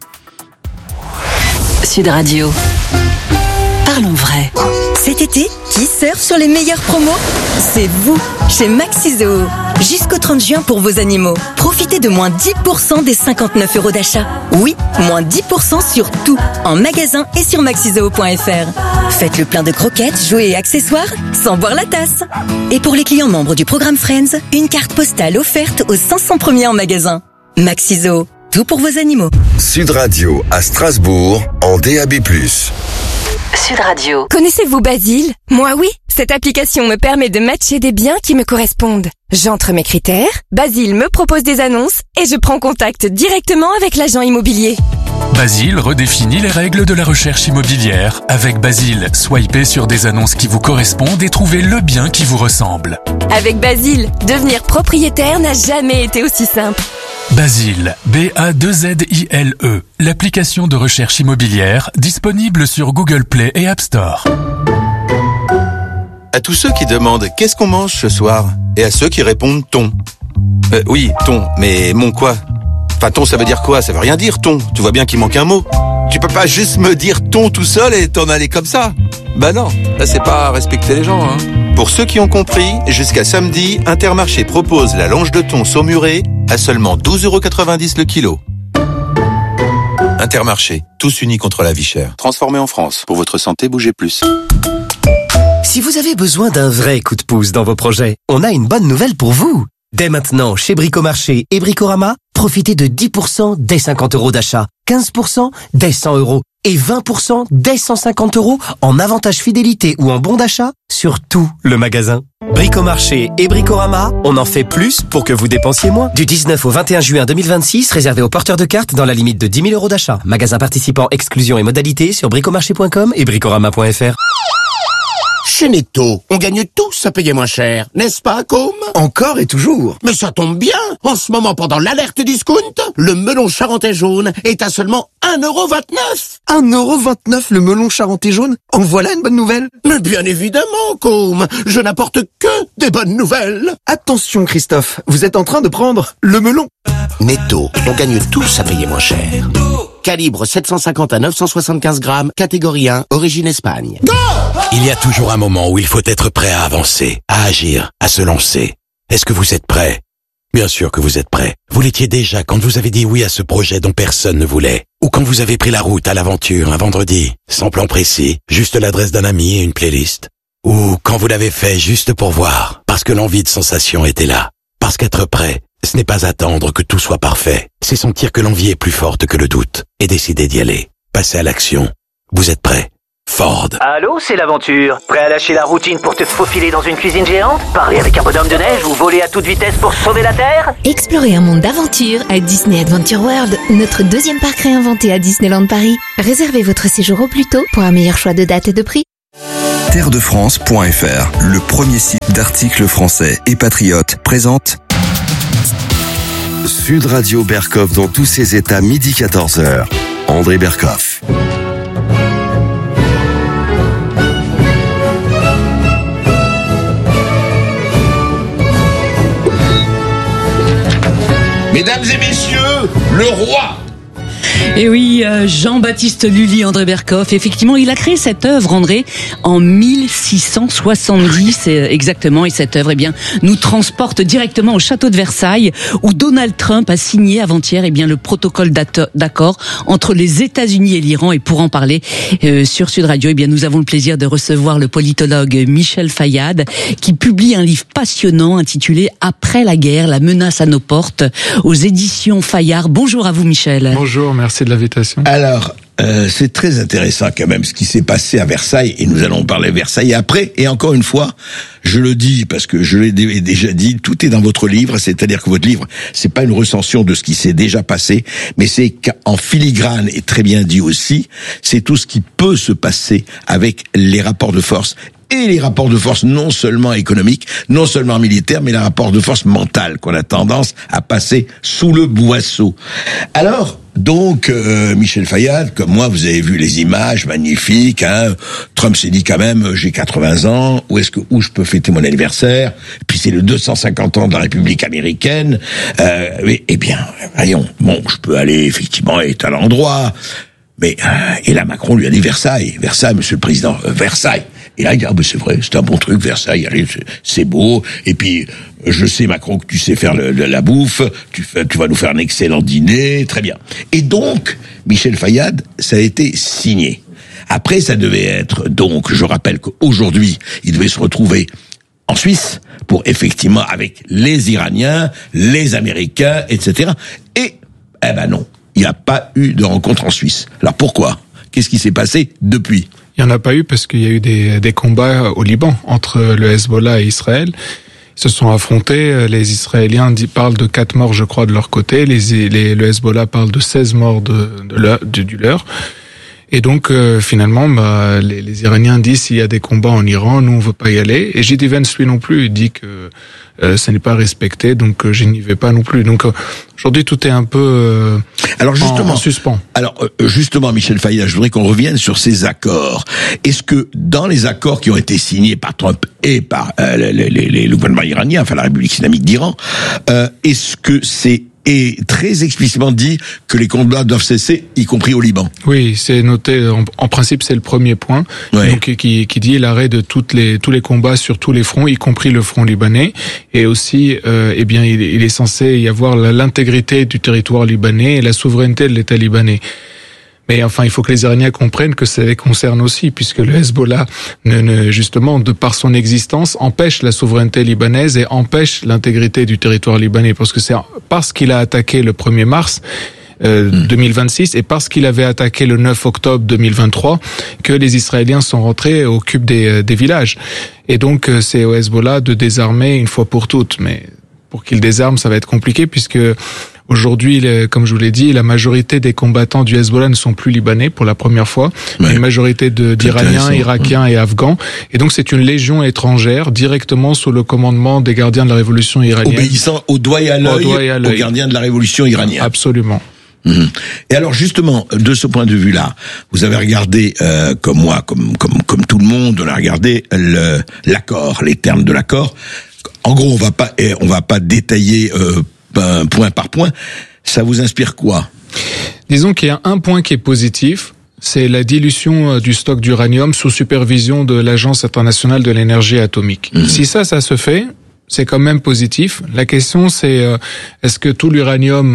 Sud Radio. Parlons vrai. Cet été, qui surfe sur les meilleures promos? C'est vous, chez Maxizo. Jusqu'au trente juin pour vos animaux. Profitez de moins dix pour cent des cinquante-neuf euros d'achat. Oui, moins dix pour cent sur tout, en magasin et sur maxizoo point f r. Faites le plein de croquettes, jouets et accessoires, sans boire la tasse. Et pour les clients membres du programme Friends, une carte postale offerte aux cinq cents premiers en magasin. Maxizo, tout pour vos animaux. Sud Radio à Strasbourg en D A B plus. Sud Radio. Connaissez-vous Basile? Moi oui, cette application me permet de matcher des biens qui me correspondent. J'entre mes critères, Basile me propose des annonces et je prends contact directement avec l'agent immobilier. Basile redéfinit les règles de la recherche immobilière. Avec Basile, swipez sur des annonces qui vous correspondent et trouvez le bien qui vous ressemble. Avec Basile, devenir propriétaire n'a jamais été aussi simple. Basile, B A deux Z I L E, l'application de recherche immobilière disponible sur Google Play et App Store. À tous ceux qui demandent qu'est-ce qu'on mange ce soir et à ceux qui répondent ton. Euh, oui, ton, mais mon quoi? Enfin, ton, ça veut dire quoi? Ça veut rien dire, ton. Tu vois bien qu'il manque un mot. Tu peux pas juste me dire ton tout seul et t'en aller comme ça. Bah non, là c'est pas respecter les gens, hein. Pour ceux qui ont compris, jusqu'à samedi, Intermarché propose la longe de thon saumurée à seulement douze euros quatre-vingt-dix le kilo. Intermarché, tous unis contre la vie chère. Transformé en France. Pour votre santé, bougez plus. Si vous avez besoin d'un vrai coup de pouce dans vos projets, on a une bonne nouvelle pour vous. Dès maintenant, chez Bricomarché et Bricorama, profitez de dix pour cent dès cinquante euros d'achat, quinze pour cent dès cent euros et vingt pour cent dès cent cinquante euros en avantage fidélité ou en bon d'achat sur tout le magasin. Bricomarché et Bricorama, on en fait plus pour que vous dépensiez moins. Du dix-neuf au vingt et un juin deux mille vingt-six, réservé aux porteurs de cartes dans la limite de dix mille euros d'achat. Magasin participant, exclusion et modalités sur bricomarché point com et bricorama point f r. Chez Netto, on gagne tous à payer moins cher, n'est-ce pas, Com? Encore et toujours. Mais ça tombe bien. En ce moment, pendant l'alerte discount, le melon charentais jaune est à seulement un euro vingt-neuf. un euro vingt-neuf le melon charentais jaune? En voilà une bonne nouvelle. Mais bien évidemment, Com. Je n'apporte que des bonnes nouvelles. Attention, Christophe. Vous êtes en train de prendre le melon. Netto, on gagne tous à payer moins cher. Calibre sept cent cinquante à neuf cent soixante-quinze grammes, catégorie un, origine Espagne. Go! Il y a toujours un moment où il faut être prêt à avancer, à agir, à se lancer. Est-ce que vous êtes prêt? Bien sûr que vous êtes prêt. Vous l'étiez déjà quand vous avez dit oui à ce projet dont personne ne voulait. Ou quand vous avez pris la route à l'aventure un vendredi, sans plan précis, juste l'adresse d'un ami et une playlist. Ou quand vous l'avez fait juste pour voir, parce que l'envie de sensation était là. Parce qu'être prêt, ce n'est pas attendre que tout soit parfait. C'est sentir que l'envie est plus forte que le doute et décider d'y aller. Passer à l'action. Vous êtes prêt? Ford. Allô, c'est l'aventure. Prêt à lâcher la routine pour te faufiler dans une cuisine géante? Parler avec un bonhomme de neige ou voler à toute vitesse pour sauver la Terre? Explorez un monde d'aventure à Disney Adventure World, notre deuxième parc réinventé à Disneyland Paris. Réservez votre séjour au plus tôt pour un meilleur choix de date et de prix. terre de france point f r, le premier site d'articles français et patriotes, présente Sud Radio Berkhoff dans tous ses états, midi quatorze heures. André Berkhoff. Mesdames et messieurs, le roi. Et oui, euh, Jean-Baptiste Lully, André Berkhoff, effectivement, il a créé cette œuvre, André, en mille six cent soixante-dix euh, exactement. Et cette œuvre, eh bien, nous transporte directement au château de Versailles, où Donald Trump a signé avant-hier, eh bien, le protocole d'accord entre les États-Unis et l'Iran. Et pour en parler euh, sur Sud Radio, eh bien, nous avons le plaisir de recevoir le politologue Michel Fayad, qui publie un livre passionnant intitulé Après la guerre, la menace à nos portes, aux éditions Fayard. Bonjour à vous, Michel. Bonjour, merci de l'invitation. Alors, euh, c'est très intéressant quand même ce qui s'est passé à Versailles, et nous allons parler Versailles après. Et encore une fois, je le dis parce que je l'ai déjà dit, tout est dans votre livre, c'est-à-dire que votre livre, c'est pas une recension de ce qui s'est déjà passé, mais c'est qu'en filigrane, et très bien dit aussi, c'est tout ce qui peut se passer avec les rapports de force. Et les rapports de force non seulement économiques, non seulement militaires, mais les rapports de force mentales qu'on a tendance à passer sous le boisseau. Alors, donc, euh, Michel Fayad, comme moi, vous avez vu les images magnifiques. Hein. Trump s'est dit quand même, j'ai quatre-vingts ans, où est-ce que où je peux fêter mon anniversaire? Puis c'est le deux cent cinquante ans de la République américaine. Euh, mais, eh bien, voyons, bon, je peux aller effectivement être à l'endroit. Mais euh, et là, Macron lui a dit Versailles, Versailles, Monsieur le Président, euh, Versailles. Et là, il dit ah ben c'est vrai, c'est un bon truc, Versailles. Allez, c'est, c'est beau. Et puis, je sais Macron que tu sais faire le, le, la bouffe, tu, fais, tu vas nous faire un excellent dîner, très bien. Et donc, Michel Fayad, ça a été signé. Après, ça devait être donc, je rappelle qu'aujourd'hui, il devait se retrouver en Suisse pour effectivement avec les Iraniens, les Américains, et cetera. Et eh ben non. Il n'y a pas eu de rencontre en Suisse. Alors pourquoi? Qu'est-ce qui s'est passé depuis? Il n'y en a pas eu parce qu'il y a eu des, des combats au Liban entre le Hezbollah et Israël. Ils se sont affrontés. Les Israéliens parlent de quatre morts, je crois, de leur côté. Les, les, le Hezbollah parle de seize morts de, de leur, de, du leur. Et donc, euh, finalement, bah, les, les Iraniens disent s'il y a des combats en Iran, nous, on veut pas y aller. Et J D Vance, lui non plus, il dit que euh, ça n'est pas respecté, donc euh, je n'y vais pas non plus. Donc, euh, aujourd'hui, tout est un peu euh, alors justement, en, en suspens. Alors, euh, justement, Michel Fayad, je voudrais qu'on revienne sur ces accords. Est-ce que, dans les accords qui ont été signés par Trump et par euh, les, les, les, le gouvernement iranien, enfin la République islamique d'Iran, euh, est-ce que c'est et très explicitement dit que les combats doivent cesser, y compris au Liban? Oui, c'est noté. En, en principe, c'est le premier point, ouais. Donc qui, qui dit l'arrêt de toutes les tous les combats sur tous les fronts, y compris le front libanais. Et aussi, euh, eh bien, il, il est censé y avoir l'intégrité du territoire libanais et la souveraineté de l'État libanais. Mais enfin, il faut que les Iraniens comprennent que ça les concerne aussi, puisque le Hezbollah, ne, ne, justement, de par son existence, empêche la souveraineté libanaise et empêche l'intégrité du territoire libanais. Parce que c'est parce qu'il a attaqué le premier mars euh, mmh. deux mille vingt-six et parce qu'il avait attaqué le neuf octobre deux mille vingt-trois que les Israéliens sont rentrés et occupent des, des villages. Et donc, c'est au Hezbollah de désarmer une fois pour toutes. Mais pour qu'il désarme, ça va être compliqué, puisque aujourd'hui, comme je vous l'ai dit, la majorité des combattants du Hezbollah ne sont plus libanais pour la première fois, mais une majorité de, d'Iraniens, Irakiens et Afghans. Et donc c'est une légion étrangère directement sous le commandement des gardiens de la révolution iranienne. Obéissant au doigt et à l'œil, au doigt et à l'œil. Aux gardiens de la révolution iranienne. Absolument. Mmh. Et alors justement, de ce point de vue-là, vous avez regardé, euh, comme moi, comme comme comme tout le monde, on a regardé le, l'accord, les termes de l'accord. En gros, on va pas, on va pas détailler euh, point par point. Ça vous inspire quoi? Disons qu'il y a un point qui est positif, c'est la dilution du stock d'uranium sous supervision de l'Agence internationale de l'énergie atomique. Mmh. Si ça, ça se fait, c'est quand même positif. La question, c'est euh, est-ce que tout l'uranium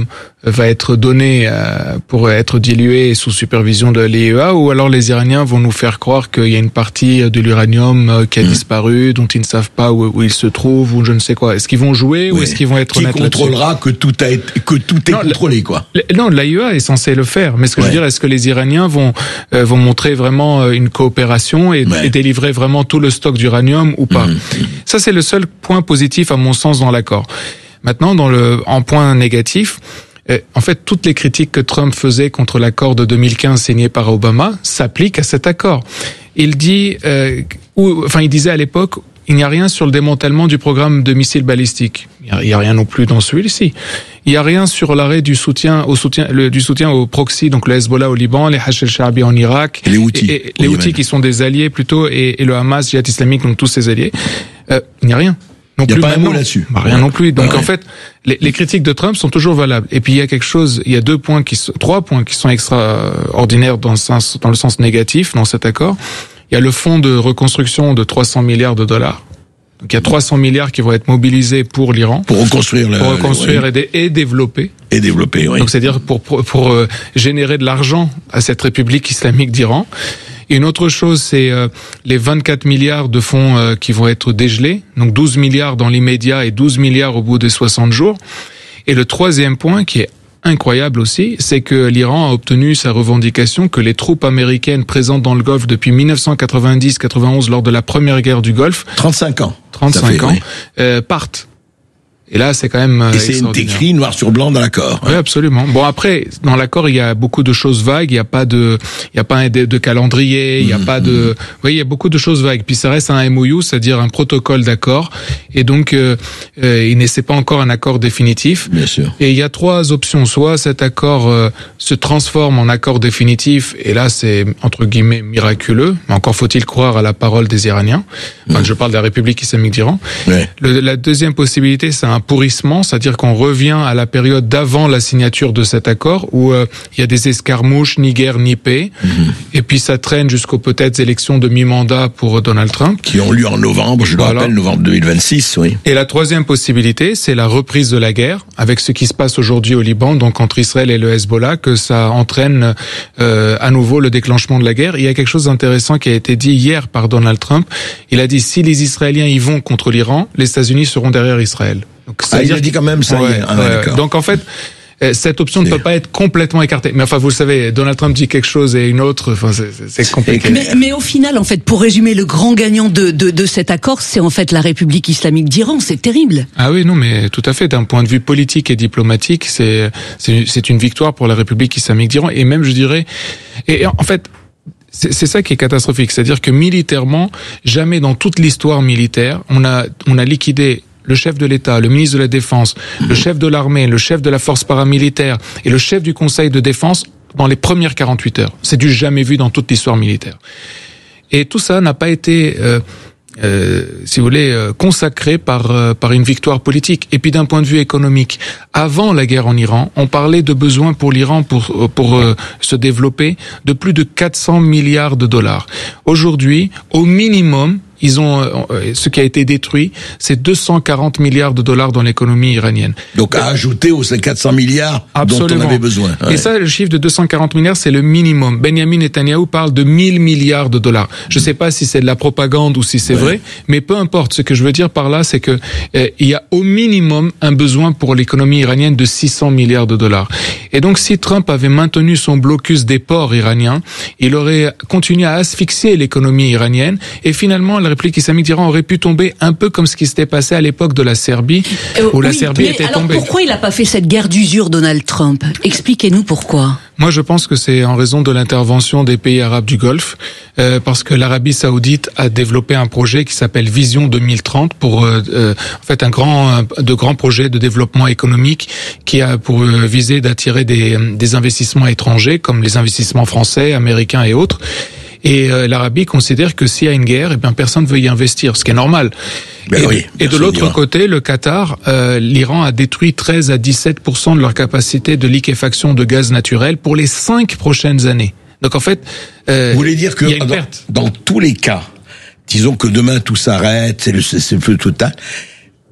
va être donné euh, pour être dilué sous supervision de l'I A E A, ou alors les Iraniens vont nous faire croire qu'il y a une partie de l'uranium euh, qui a mmh. disparu, dont ils ne savent pas où, où il se trouve, ou je ne sais quoi. Est-ce qu'ils vont jouer oui. ou est-ce qu'ils vont être honnêtes là-dessus ? Qui contrôlera que tout a été, que tout est non, contrôlé, quoi. Le, non, l'I A E A est censé le faire, mais ce que ouais. je veux dire, est-ce que les Iraniens vont euh, vont montrer vraiment une coopération et, ouais. et délivrer vraiment tout le stock d'uranium ou pas ? Mmh. Ça, c'est le seul point positif à mon sens dans l'accord. Maintenant, dans le en point négatif, euh, en fait, toutes les critiques que Trump faisait contre l'accord de deux mille quinze signé par Obama s'appliquent à cet accord. Il dit, euh, ou, enfin, il disait à l'époque, il n'y a rien sur le démantèlement du programme de missiles balistiques. Il n'y a, a rien non plus dans celui-ci. Il n'y a rien sur l'arrêt du soutien au soutien le, du soutien au proxy, donc le Hezbollah au Liban, les Hachel Sha'abi en Irak, et les Houthis, et, et, les Houthis qui sont des alliés plutôt, et, et le Hamas, Jihad islamique, donc tous ces alliés. Euh, il n'y a rien. Il n'y a pas un mot là-dessus. Bah, rien non plus. Donc ouais. en fait, les, les critiques de Trump sont toujours valables. Et puis il y a quelque chose, il y a deux points qui, trois points qui sont extraordinaires dans le sens, dans le sens négatif dans cet accord. Il y a le fonds de reconstruction de trois cents milliards de dollars. Donc il y a trois cents milliards qui vont être mobilisés pour l'Iran. Pour reconstruire le, Pour reconstruire le, et, dé, et développer. Et développer, oui. Donc c'est-à-dire pour, pour, pour euh, générer de l'argent à cette République islamique d'Iran. Et une autre chose, c'est euh, les vingt-quatre milliards de fonds euh, qui vont être dégelés. Donc douze milliards dans l'immédiat et douze milliards au bout des soixante jours. Et le troisième point qui est incroyable aussi, c'est que l'Iran a obtenu sa revendication que les troupes américaines présentes dans le Golfe depuis mille neuf cent quatre-vingt-dix quatre-vingt-onze lors de la première guerre du Golfe, trente-cinq ans, trente-cinq fait, ans, oui. euh, partent. Et là, c'est quand même et c'est écrit noir sur blanc dans l'accord. Oui, absolument. Bon, après, dans l'accord, il y a beaucoup de choses vagues. Il n'y a pas de, il y a pas un de, de calendrier. Il n'y a mmh, pas de, mmh. oui, il y a beaucoup de choses vagues. Puis ça reste un M O U, c'est-à-dire un protocole d'accord. Et donc, euh, euh, il n'est c'est pas encore un accord définitif. Bien sûr. Et il y a trois options. Soit cet accord euh, se transforme en accord définitif, et là, c'est entre guillemets miraculeux. Mais encore faut-il croire à la parole des Iraniens. Enfin, mmh. je parle de la République islamique d'Iran. Ouais. Le, la deuxième possibilité, c'est un pourrissement, c'est-à-dire qu'on revient à la période d'avant la signature de cet accord où euh, il y a des escarmouches, ni guerre ni paix, mmh. et puis ça traîne jusqu'aux peut-être élections de mi-mandat pour Donald Trump. Qui ont lieu en novembre, je voilà. le rappelle, novembre deux mille vingt-six, oui. Et la troisième possibilité, c'est la reprise de la guerre, avec ce qui se passe aujourd'hui au Liban, donc entre Israël et le Hezbollah, que ça entraîne euh, à nouveau le déclenchement de la guerre. Il y a quelque chose d'intéressant qui a été dit hier par Donald Trump. Il a dit, si les Israéliens y vont contre l'Iran, les États-Unis seront derrière Israël. Donc, ah, il a dit quand même ça. Ouais, ah, ouais. Donc en fait, cette option ne peut pas être complètement écartée. Mais enfin, vous le savez, Donald Trump dit quelque chose et une autre. Enfin, c'est, c'est compliqué. Mais, mais au final, en fait, pour résumer, le grand gagnant de, de, de cet accord, c'est en fait la République islamique d'Iran. C'est terrible. Ah oui, non, mais tout à fait. D'un point de vue politique et diplomatique, c'est c'est, c'est une victoire pour la République islamique d'Iran. Et même, je dirais, et en fait. C'est, c'est ça qui est catastrophique. C'est-à-dire que militairement, jamais dans toute l'histoire militaire, on a, on a liquidé le chef de l'État, le ministre de la Défense, le chef de l'armée, le chef de la force paramilitaire et le chef du Conseil de défense dans les premières quarante-huit heures. C'est du jamais vu dans toute l'histoire militaire. Et tout ça n'a pas été, euh, euh, si vous voulez, euh, consacré par euh, par une victoire politique. Et puis d'un point de vue économique, avant la guerre en Iran, on parlait de besoins pour l'Iran pour pour euh, se développer de plus de quatre cents milliards de dollars. Aujourd'hui, au minimum, ils ont euh, ce qui a été détruit, c'est deux cent quarante milliards de dollars dans l'économie iranienne. Donc à ajouter aux quatre cents milliards Absolument. Dont on avait besoin. Ouais. Et ça, le chiffre de deux cent quarante milliards, c'est le minimum. Benjamin Netanyahou parle de mille milliards de dollars. Je ne sais pas si c'est de la propagande ou si c'est ouais. vrai, mais peu importe. Ce que je veux dire par là, c'est que euh, il y a au minimum un besoin pour l'économie iranienne de six cents milliards de dollars. Et donc, si Trump avait maintenu son blocus des ports iraniens, il aurait continué à asphyxier l'économie iranienne et finalement, la République islamique d'Iran aurait pu tomber un peu comme ce qui s'était passé à l'époque de la Serbie, euh, où oui, la Serbie était alors tombée. Pourquoi il n'a pas fait cette guerre d'usure, Donald Trump ? Expliquez-nous pourquoi. Moi, je pense que c'est en raison de l'intervention des pays arabes du Golfe, euh, parce que l'Arabie Saoudite a développé un projet qui s'appelle Vision deux mille trente pour, euh, euh, en fait, un grand, un, de grands projets de développement économique qui a pour euh, viser d'attirer des, des investissements étrangers, comme les investissements français, américains et autres. Et euh, l'Arabie considère que s'il y a une guerre, eh bien personne ne veut y investir, ce qui est normal. Ben et, oui, et de l'autre côté, le Qatar, euh, l'Iran a détruit treize à dix-sept pour cent de leur capacité de liquéfaction de gaz naturel pour les cinq prochaines années. Donc en fait, euh, vous voulez dire que y a une dans, perte. Dans tous les cas, disons que demain tout s'arrête, c'est le cessez-le-feu total.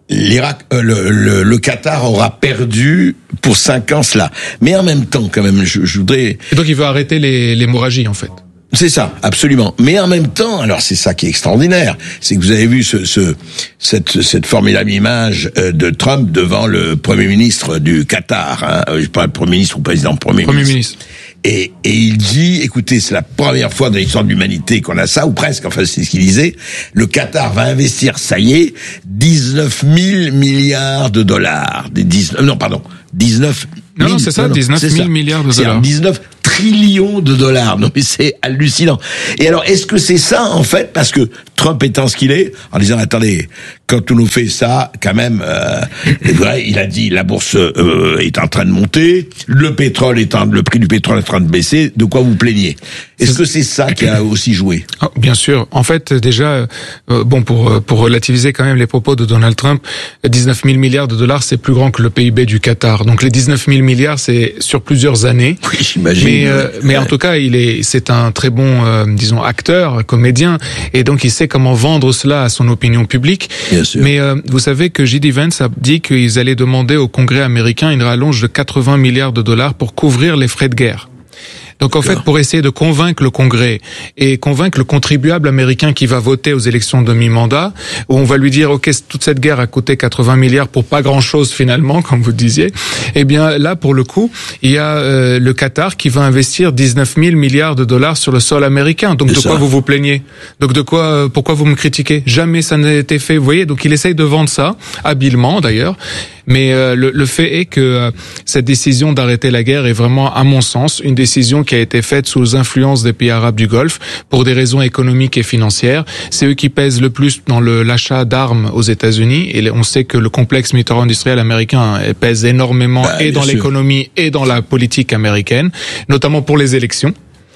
l'Irak, euh, le, le, le Qatar aura perdu pour cinq ans cela. Mais en même temps, quand même, je, je voudrais... Et donc il veut arrêter les, l'hémorragie, en fait. C'est ça, absolument. Mais en même temps, alors c'est ça qui est extraordinaire, c'est que vous avez vu ce, ce cette, cette formidable image de Trump devant le Premier ministre du Qatar, hein, je sais pas le Premier ministre ou président, Premier, Premier ministre. ministre. Et, et il dit, écoutez, c'est la première fois dans l'histoire de l'humanité qu'on a ça, ou presque, enfin c'est ce qu'il disait, le Qatar va investir, ça y est, dix-neuf mille milliards de dollars. Des dix-neuf, non, pardon, dix-neuf Non, non, c'est ça, dix-neuf mille milliards de dollars. C'est dix-neuf trillions de dollars. Non, mais c'est hallucinant. Et alors, est-ce que c'est ça, en fait, parce que Trump étant ce qu'il est, en disant, attendez, quand on nous fait ça, quand même, euh, c'est vrai, il a dit, la bourse euh, est en train de monter, le pétrole est en, le prix du pétrole est en train de baisser, de quoi vous plaignez? Est-ce que c'est ça qui a aussi joué? Oh, bien sûr. En fait, déjà, euh, bon, pour pour relativiser quand même les propos de Donald Trump, dix-neuf mille milliards de dollars, c'est plus grand que le P I B du Qatar. Donc les dix-neuf mille milliards, c'est sur plusieurs années. Oui, j'imagine. Mais euh, mais en tout cas, il est, c'est un très bon, euh, disons, acteur, comédien, et donc il sait comment vendre cela à son opinion publique. Bien sûr. Mais euh, vous savez que J D Vance a dit qu'ils allaient demander au Congrès américain une rallonge de quatre-vingts milliards de dollars pour couvrir les frais de guerre. Donc en fait, pour essayer de convaincre le Congrès et convaincre le contribuable américain qui va voter aux élections de mi-mandat, où on va lui dire, ok, toute cette guerre a coûté quatre-vingts milliards pour pas grand-chose finalement, comme vous disiez, eh bien là, pour le coup, il y a euh, le Qatar qui va investir dix-neuf mille milliards de dollars sur le sol américain. Donc de quoi vous vous plaignez? Donc de quoi, euh, pourquoi vous me critiquez? Jamais ça n'a été fait, vous voyez. Donc il essaye de vendre ça, habilement d'ailleurs. Mais euh, le, le fait est que euh, cette décision d'arrêter la guerre est vraiment, à mon sens, une décision qui a été faite sous influence des pays arabes du Golfe pour des raisons économiques et financières. C'est eux qui pèsent le plus dans le, l'achat d'armes aux États-Unis. Et on sait que le complexe militaro-industriel américain pèse énormément bah, et dans l'économie et dans la politique américaine, notamment pour les élections.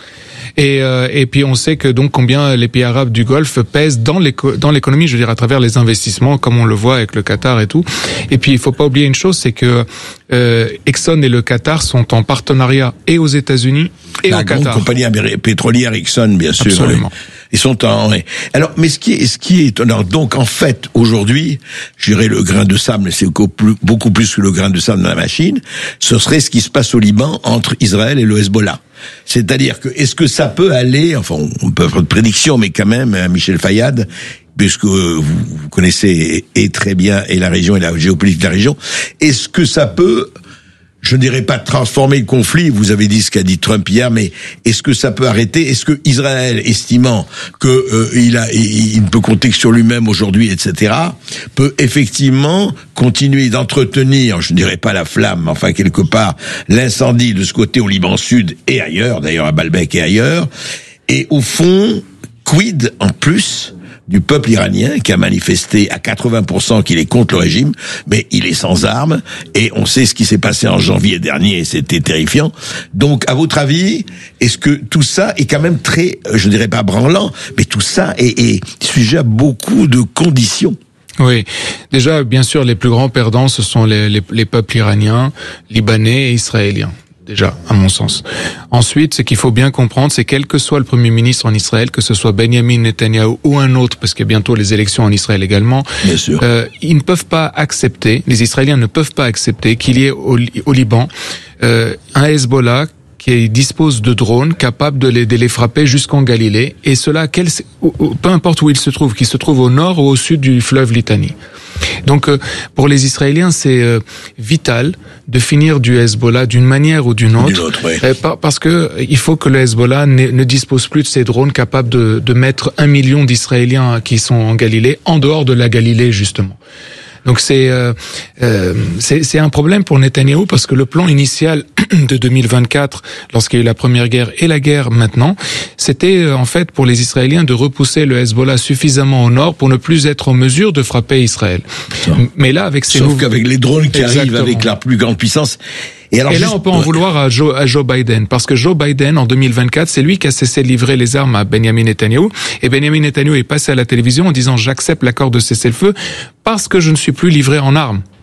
Et, euh, et puis on sait que donc combien les pays arabes du Golfe pèsent dans l'éco- dans l'économie, je veux dire à travers les investissements, comme on le voit avec le Qatar et tout. Et puis il faut pas oublier une chose, c'est que euh, Exxon et le Qatar sont en partenariat et aux États-Unis et la au Qatar. La grande compagnie améri- pétrolière Exxon, bien sûr. Absolument. Oui. Ils sont en. Oui. Alors, mais ce qui est, ce qui est étonnant, donc en fait aujourd'hui, je dirais le grain de sable, c'est beaucoup plus que le grain de sable dans la machine. Ce serait ce qui se passe au Liban entre Israël et le Hezbollah. C'est-à-dire que est-ce que ça peut aller, enfin on peut faire de prédiction, mais quand même, Michel Fayad, puisque vous, vous connaissez et, et très bien et la région et la géopolitique de la région, est-ce que ça peut, je ne dirais pas transformer le conflit, vous avez dit ce qu'a dit Trump hier, mais est-ce que ça peut arrêter? Est-ce que Israël, estimant que euh, il a, il, il ne peut compter que sur lui-même aujourd'hui, et cetera, peut effectivement continuer d'entretenir, je ne dirais pas la flamme, mais enfin quelque part l'incendie de ce côté au Liban Sud et ailleurs, d'ailleurs à Baalbek et ailleurs, et au fond, quid en plus du peuple iranien qui a manifesté à quatre-vingts pour cent qu'il est contre le régime, mais il est sans armes, et on sait ce qui s'est passé en janvier dernier, et c'était terrifiant. Donc, à votre avis, est-ce que tout ça est quand même très, je dirais pas branlant, mais tout ça est, est sujet à beaucoup de conditions? Oui, déjà, bien sûr, les plus grands perdants, ce sont les, les, les peuples iraniens, libanais et israéliens. Déjà, à mon sens. Ensuite, ce qu'il faut bien comprendre, c'est quel que soit le Premier ministre en Israël, que ce soit Benjamin Netanyahu ou un autre, parce qu'il y a bientôt les élections en Israël également, bien sûr. Euh, ils ne peuvent pas accepter, les Israéliens ne peuvent pas accepter qu'il y ait au, au Liban euh, un Hezbollah qui dispose de drones capables de les, de les frapper jusqu'en Galilée, et cela, quel, peu importe où il se trouve, qu'il se trouve au nord ou au sud du fleuve Litanie. Donc, euh, pour les Israéliens, c'est euh, vital de finir du Hezbollah d'une manière ou d'une autre, d'une autre oui. euh, parce que il faut que le Hezbollah ne, ne dispose plus de ces drones capables de, de mettre un million d'Israéliens qui sont en Galilée, en dehors de la Galilée, justement. Donc c'est euh, euh, c'est, c'est un problème pour Netanyahou, parce que le plan initial de deux mille vingt-quatre, lorsqu'il y a eu la première guerre et la guerre maintenant, c'était euh, en fait pour les Israéliens de repousser le Hezbollah suffisamment au nord pour ne plus être en mesure de frapper Israël. Non. Mais là, avec ces sauf nouveaux... qu'avec les drones qui Exactement. arrivent avec la plus grande puissance. Et, alors, et là, juste... on peut en vouloir à Joe, à Joe Biden, parce que Joe Biden, en deux mille vingt-quatre, c'est lui qui a cessé de livrer les armes à Benjamin Netanyahu, et Benjamin Netanyahu est passé à la télévision en disant « j'accepte l'accord de cessez-le-feu parce que je ne suis plus livré en armes ».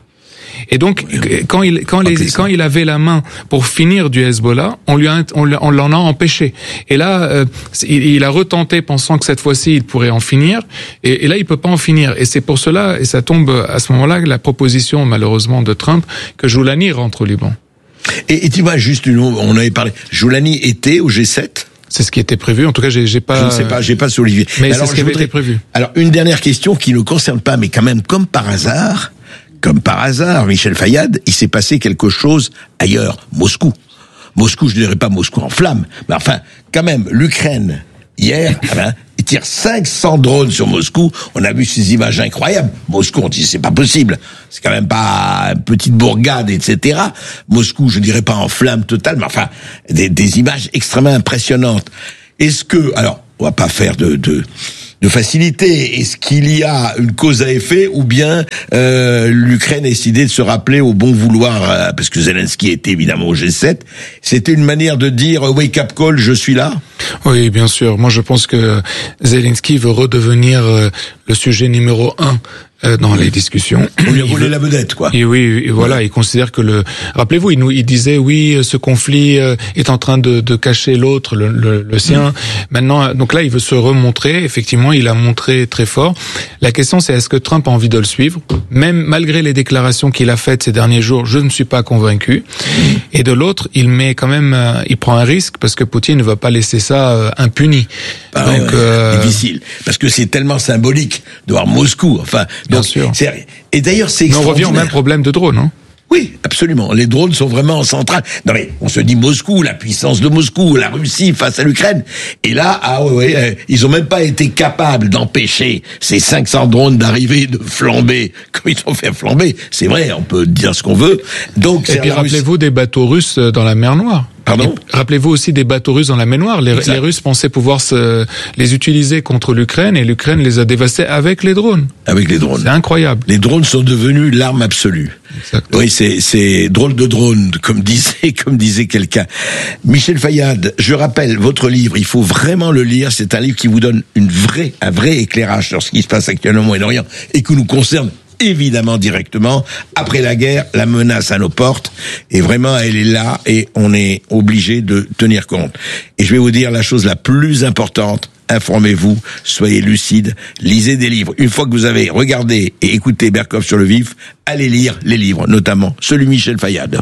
Et donc, quand il, quand les, quand il avait la main pour finir du Hezbollah, on lui a, on, on l'en a empêché. Et là, euh, il, il a retenté pensant que cette fois-ci, il pourrait en finir. Et, et là, il peut pas en finir. Et c'est pour cela, et ça tombe à ce moment-là, la proposition, malheureusement, de Trump, que Joulani rentre au Liban. Et, et tu vois, juste une, on avait parlé, Joulani était au G sept? C'est ce qui était prévu. En tout cas, j'ai, j'ai pas. Je ne sais pas, j'ai pas sur Olivier. Mais, mais c'est alors, ce qui avait voudrais... été prévu. Alors, une dernière question qui ne concerne pas, mais quand même, comme par hasard, comme par hasard, Michel Fayad, il s'est passé quelque chose ailleurs, Moscou. Moscou, je ne dirais pas Moscou en flammes, mais enfin, quand même, l'Ukraine, hier, eh ben, il tire cinq cents drones sur Moscou. On a vu ces images incroyables. Moscou, on dit, c'est pas possible. C'est quand même pas une petite bourgade, et cetera. Moscou, je dirais pas en flammes totales, mais enfin, des, des images extrêmement impressionnantes. Est-ce que, alors, on va pas faire de, de, de facilité. Est-ce qu'il y a une cause à effet, ou bien euh, l'Ukraine a décidé de se rappeler au bon vouloir, euh, parce que Zelensky était évidemment au G sept. C'était une manière de dire euh, wake up call, je suis là. Oui, bien sûr. Moi, je pense que Zelensky veut redevenir euh, le sujet numéro un euh, dans les discussions. On lui a volé veut... la vedette, quoi. Et oui, et voilà, ouais. Il considère que le. Rappelez-vous, il nous, il disait oui, ce conflit euh, est en train de, de cacher l'autre, le, le, le sien. Mmh. Maintenant, donc là, il veut se remontrer. Effectivement, il a montré très fort. La question, c'est est-ce que Trump a envie de le suivre, même malgré les déclarations qu'il a faites ces derniers jours. Je ne suis pas convaincu. Mmh. Et de l'autre, il met quand même, euh, il prend un risque parce que Poutine ne va pas laisser ça euh, impuni. Ah, donc ouais, euh... difficile, parce que c'est tellement symbolique de voir Moscou. Enfin. Bien Donc, sûr. C'est, et d'ailleurs, c'est Mais on revient au même problème de drone, hein. Oui, absolument. Les drones sont vraiment en centrale. Non mais, on se dit Moscou, la puissance de Moscou, la Russie face à l'Ukraine. Et là, ah ouais, ouais ils ont même pas été capables d'empêcher ces cinq cents drones d'arriver, de flamber, comme ils ont fait flamber. C'est vrai, on peut dire ce qu'on veut. Donc, et puis rappelez-vous des bateaux russes dans la mer Noire. Pardon ? Et rappelez-vous aussi des bateaux russes dans la mer Noire. Les, les Russes pensaient pouvoir se, les utiliser contre l'Ukraine, et l'Ukraine les a dévastés avec les drones. Avec les drones. C'est incroyable. Les drones sont devenus l'arme absolue. Exactement. Oui, c'est, c'est drôle de drone, comme disait, comme disait quelqu'un. Michel Fayad, je rappelle votre livre, il faut vraiment le lire. C'est un livre qui vous donne une vraie, un vrai éclairage sur ce qui se passe actuellement au Moyen-Orient et qui nous concerne évidemment directement. Après la guerre, la menace à nos portes, et vraiment elle est là, et on est obligé de tenir compte. Et je vais vous dire la chose la plus importante: informez-vous, soyez lucide, lisez des livres. Une fois que vous avez regardé et écouté Berkoff sur le vif, allez lire les livres, notamment celui de Michel Fayad.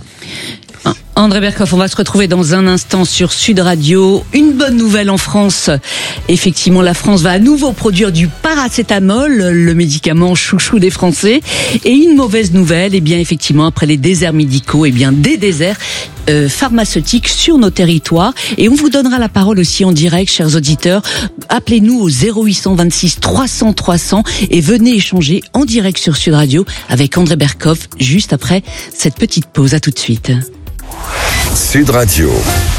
André Berkoff, on va se retrouver dans un instant sur Sud Radio. Une bonne nouvelle en France. Effectivement, la France va à nouveau produire du paracétamol, le médicament chouchou des Français. Et une mauvaise nouvelle, eh bien, effectivement, après les déserts médicaux, eh bien, des déserts euh, pharmaceutiques sur nos territoires. Et on vous donnera la parole aussi en direct, chers auditeurs. Appelez-nous au zéro huit cent vingt-six trois cents trois cents et venez échanger en direct sur Sud Radio avec André Berkoff, juste après cette petite pause. À tout de suite. Sud Radio.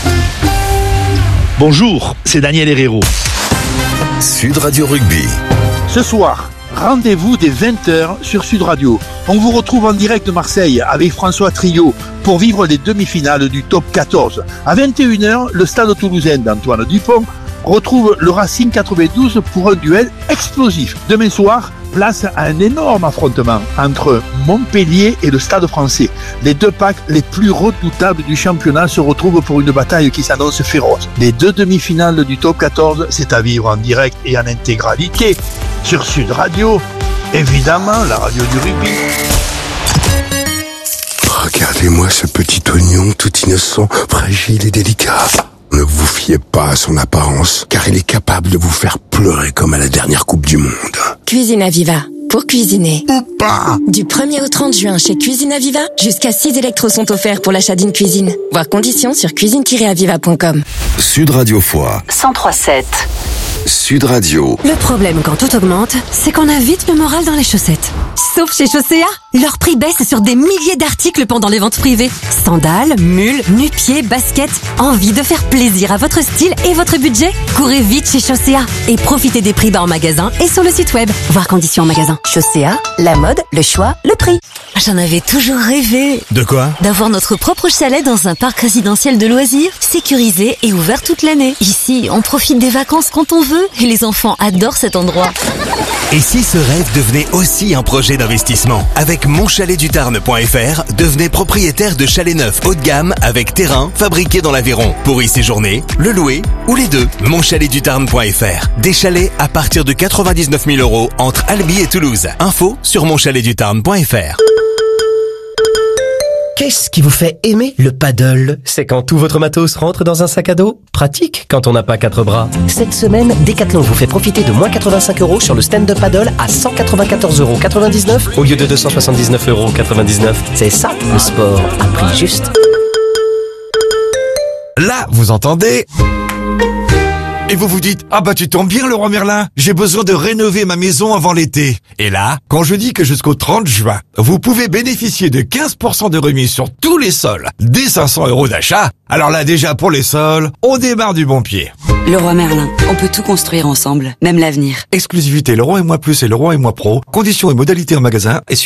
Bonjour, c'est Daniel Herrero. Sud Radio Rugby. Ce soir, rendez-vous dès vingt heures sur Sud Radio. On vous retrouve en direct de Marseille avec François Trio pour vivre les demi-finales du top quatorze. À vingt et une heures, le stade toulousain d'Antoine Dupont retrouve le Racing quatre-vingt-douze pour un duel explosif. Demain soir, place à un énorme affrontement entre Montpellier et le Stade Français. Les deux packs les plus redoutables du championnat se retrouvent pour une bataille qui s'annonce féroce. Les deux demi-finales du top quatorze, c'est à vivre en direct et en intégralité sur Sud Radio, évidemment la radio du rugby. Regardez-moi ce petit oignon tout innocent, fragile et délicat. Ne vous fiez pas à son apparence, car il est capable de vous faire pleurer comme à la dernière Coupe du Monde. Cuisine Aviva, pour cuisiner. Ou pas. Du premier au trente juin chez Cuisine Aviva, jusqu'à six électros sont offerts pour l'achat d'une cuisine. Voir conditions sur cuisine tiret aviva point com. Sud Radio Foix. cent trois sept. Sud Radio. Le problème quand tout augmente, c'est qu'on a vite le moral dans les chaussettes. Sauf chez Chaussea, leur prix baisse sur des milliers d'articles pendant les ventes privées. Sandales, mules, nu-pieds, baskets. Envie de faire plaisir à votre style et votre budget? Courez vite chez Chaussea et profitez des prix bas en magasin et sur le site web. Voir conditions en magasin. Chaussea, la mode, le choix, le prix. J'en avais toujours rêvé. De quoi? D'avoir notre propre chalet dans un parc résidentiel de loisirs, sécurisé et ouvert toute l'année. Ici, on profite des vacances quand on veut et les enfants adorent cet endroit. Et si ce rêve devenait aussi un projet d'investissement? Avec Avec mon chalet du tarn point f r, devenez propriétaire de chalets neufs haut de gamme avec terrain fabriqué dans l'Aveyron. Pour y séjourner, le louer ou les deux. mon chalet du tarn point f r. Des chalets à partir de quatre-vingt-dix-neuf mille euros entre Albi et Toulouse. Info sur mon chalet du tarn point f r. Qu'est-ce qui vous fait aimer le paddle? C'est quand tout votre matos rentre dans un sac à dos? Pratique quand on n'a pas quatre bras. Cette semaine, Decathlon vous fait profiter de moins quatre-vingt-cinq euros sur le stand-up paddle à cent quatre-vingt-quatorze euros quatre-vingt-dix-neuf au lieu de deux cent soixante-dix-neuf euros quatre-vingt-dix-neuf. C'est ça, le sport à prix juste. Là, vous entendez? Et vous vous dites, ah bah tu tombes bien Leroy Merlin, j'ai besoin de rénover ma maison avant l'été. Et là, quand je dis que jusqu'au trente juin, vous pouvez bénéficier de quinze pour cent de remise sur tous les sols, dès cinq cents euros d'achat, alors là déjà pour les sols, on démarre du bon pied. Leroy Merlin, on peut tout construire ensemble, même l'avenir. Exclusivité Leroy et Moi Plus et Leroy et Moi Pro, conditions et modalités en magasin et sur